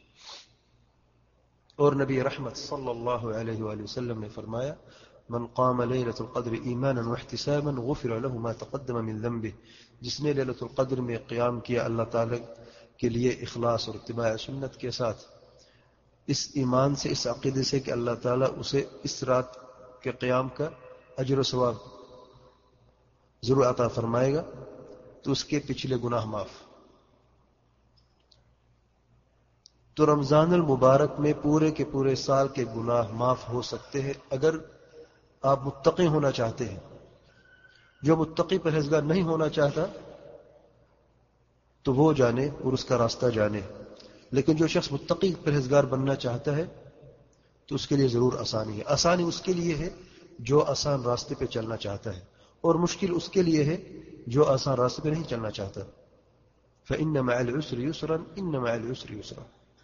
اور نبی رحمت صلی اللہ علیہ وآلہ وسلم نے فرمایا: من قام لیلۃ القدر ایمانا واحتسابا غفر له ما تقدم من ذنبه. جس نے لیلۃ القدر میں قیام کیا اللہ تعالی کے لیے اخلاص اور اتباع سنت کے ساتھ، اس ایمان سے، اس عقیدے سے کہ اللہ تعالیٰ اسے اس رات کے قیام کا اجر و ثواب ضرور عطا فرمائے گا، تو اس کے پچھلے گناہ معاف. تو رمضان المبارک میں پورے کے پورے سال کے گناہ معاف ہو سکتے ہیں اگر آپ متقی ہونا چاہتے ہیں. جو متقی پرہیزگار نہیں ہونا چاہتا تو وہ جانے اور اس کا راستہ جانے، لیکن جو شخص متقی پرہیزگار بننا چاہتا ہے تو اس کے لیے ضرور آسانی ہے. آسانی اس کے لیے ہے جو آسان راستے پہ چلنا چاہتا ہے، اور مشکل اس کے لیے ہے جو آسان راستے پہ نہیں چلنا چاہتا. فإن مع العسر يسرا إن مع العسر يسرا.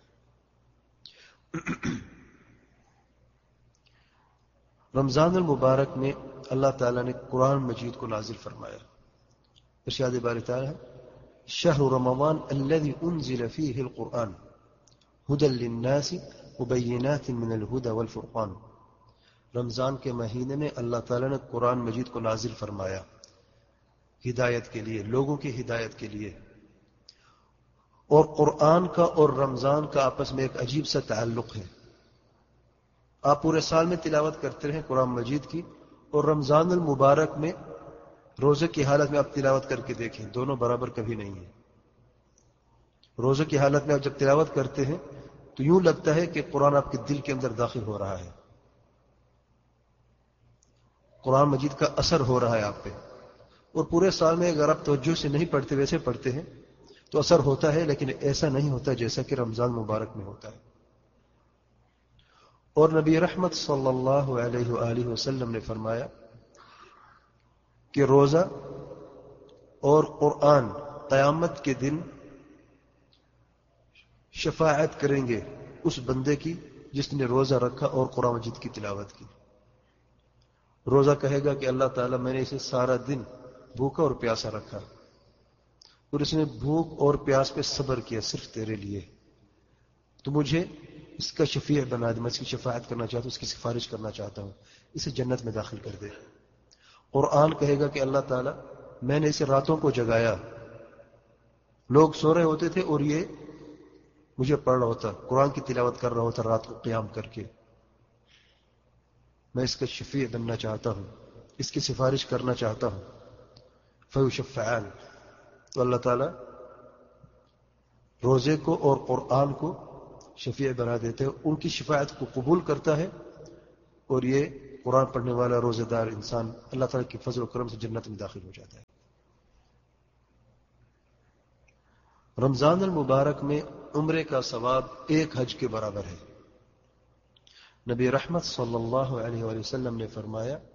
رمضان المبارک میں اللہ تعالیٰ نے قرآن مجید کو نازل فرمایا. ارشاد باری تعالیٰ: شہر رمضان الذي انزل فيه القرآن هدى للناس وبينات من الهدى والفرقان. رمضان کے مہینے میں اللہ تعالیٰ نے قرآن مجید کو نازل فرمایا ہدایت کے لیے، لوگوں کی ہدایت کے لیے. اور قرآن کا اور رمضان کا آپس میں ایک عجیب سا تعلق ہے. آپ پورے سال میں تلاوت کرتے رہیں قرآن مجید کی، اور رمضان المبارک میں روزے کی حالت میں آپ تلاوت کر کے دیکھیں، دونوں برابر کبھی نہیں ہیں. روزے کی حالت میں آپ جب تلاوت کرتے ہیں تو یوں لگتا ہے کہ قرآن آپ کے دل کے اندر داخل ہو رہا ہے، قرآن مجید کا اثر ہو رہا ہے آپ پہ. اور پورے سال میں اگر آپ توجہ سے نہیں پڑھتے، ویسے پڑھتے ہیں تو اثر ہوتا ہے، لیکن ایسا نہیں ہوتا جیسا کہ رمضان مبارک میں ہوتا ہے. اور نبی رحمت صلی اللہ علیہ وآلہ وسلم نے فرمایا کہ روزہ اور قرآن قیامت کے دن شفاعت کریں گے اس بندے کی جس نے روزہ رکھا اور قرآن مجید کی تلاوت کی. روزہ کہے گا کہ اللہ تعالیٰ میں نے اسے سارا دن بھوکا اور پیاسا رکھا، اور اس نے بھوک اور پیاس پہ صبر کیا صرف تیرے لیے، تو مجھے اس کا شفیع بنا دے، میں اس کی شفاعت کرنا چاہتا ہوں، اس کی سفارش کرنا چاہتا ہوں، اسے جنت میں داخل کر دے. قرآن کہے گا کہ اللہ تعالیٰ میں نے اسے راتوں کو جگایا، لوگ سو رہے ہوتے تھے اور یہ مجھے پڑھ رہا ہوتا، قرآن کی تلاوت کر رہا ہوتا رات کو قیام کر کے، میں اس کا شفیع بننا چاہتا ہوں، اس کی سفارش کرنا چاہتا ہوں. فیشفعان. تو اللہ تعالیٰ روزے کو اور قرآن کو شفیع بنا دیتے ہیں، ان کی شفاعت کو قبول کرتا ہے، اور یہ قرآن پڑھنے والا روزہ دار انسان اللہ تعالیٰ کی فضل و کرم سے جنت میں داخل ہو جاتا ہے۔ رمضان المبارک میں عمرے کا ثواب ایک حج کے برابر ہے۔ نبی رحمت صلی اللہ علیہ وآلہ وسلم نے فرمایا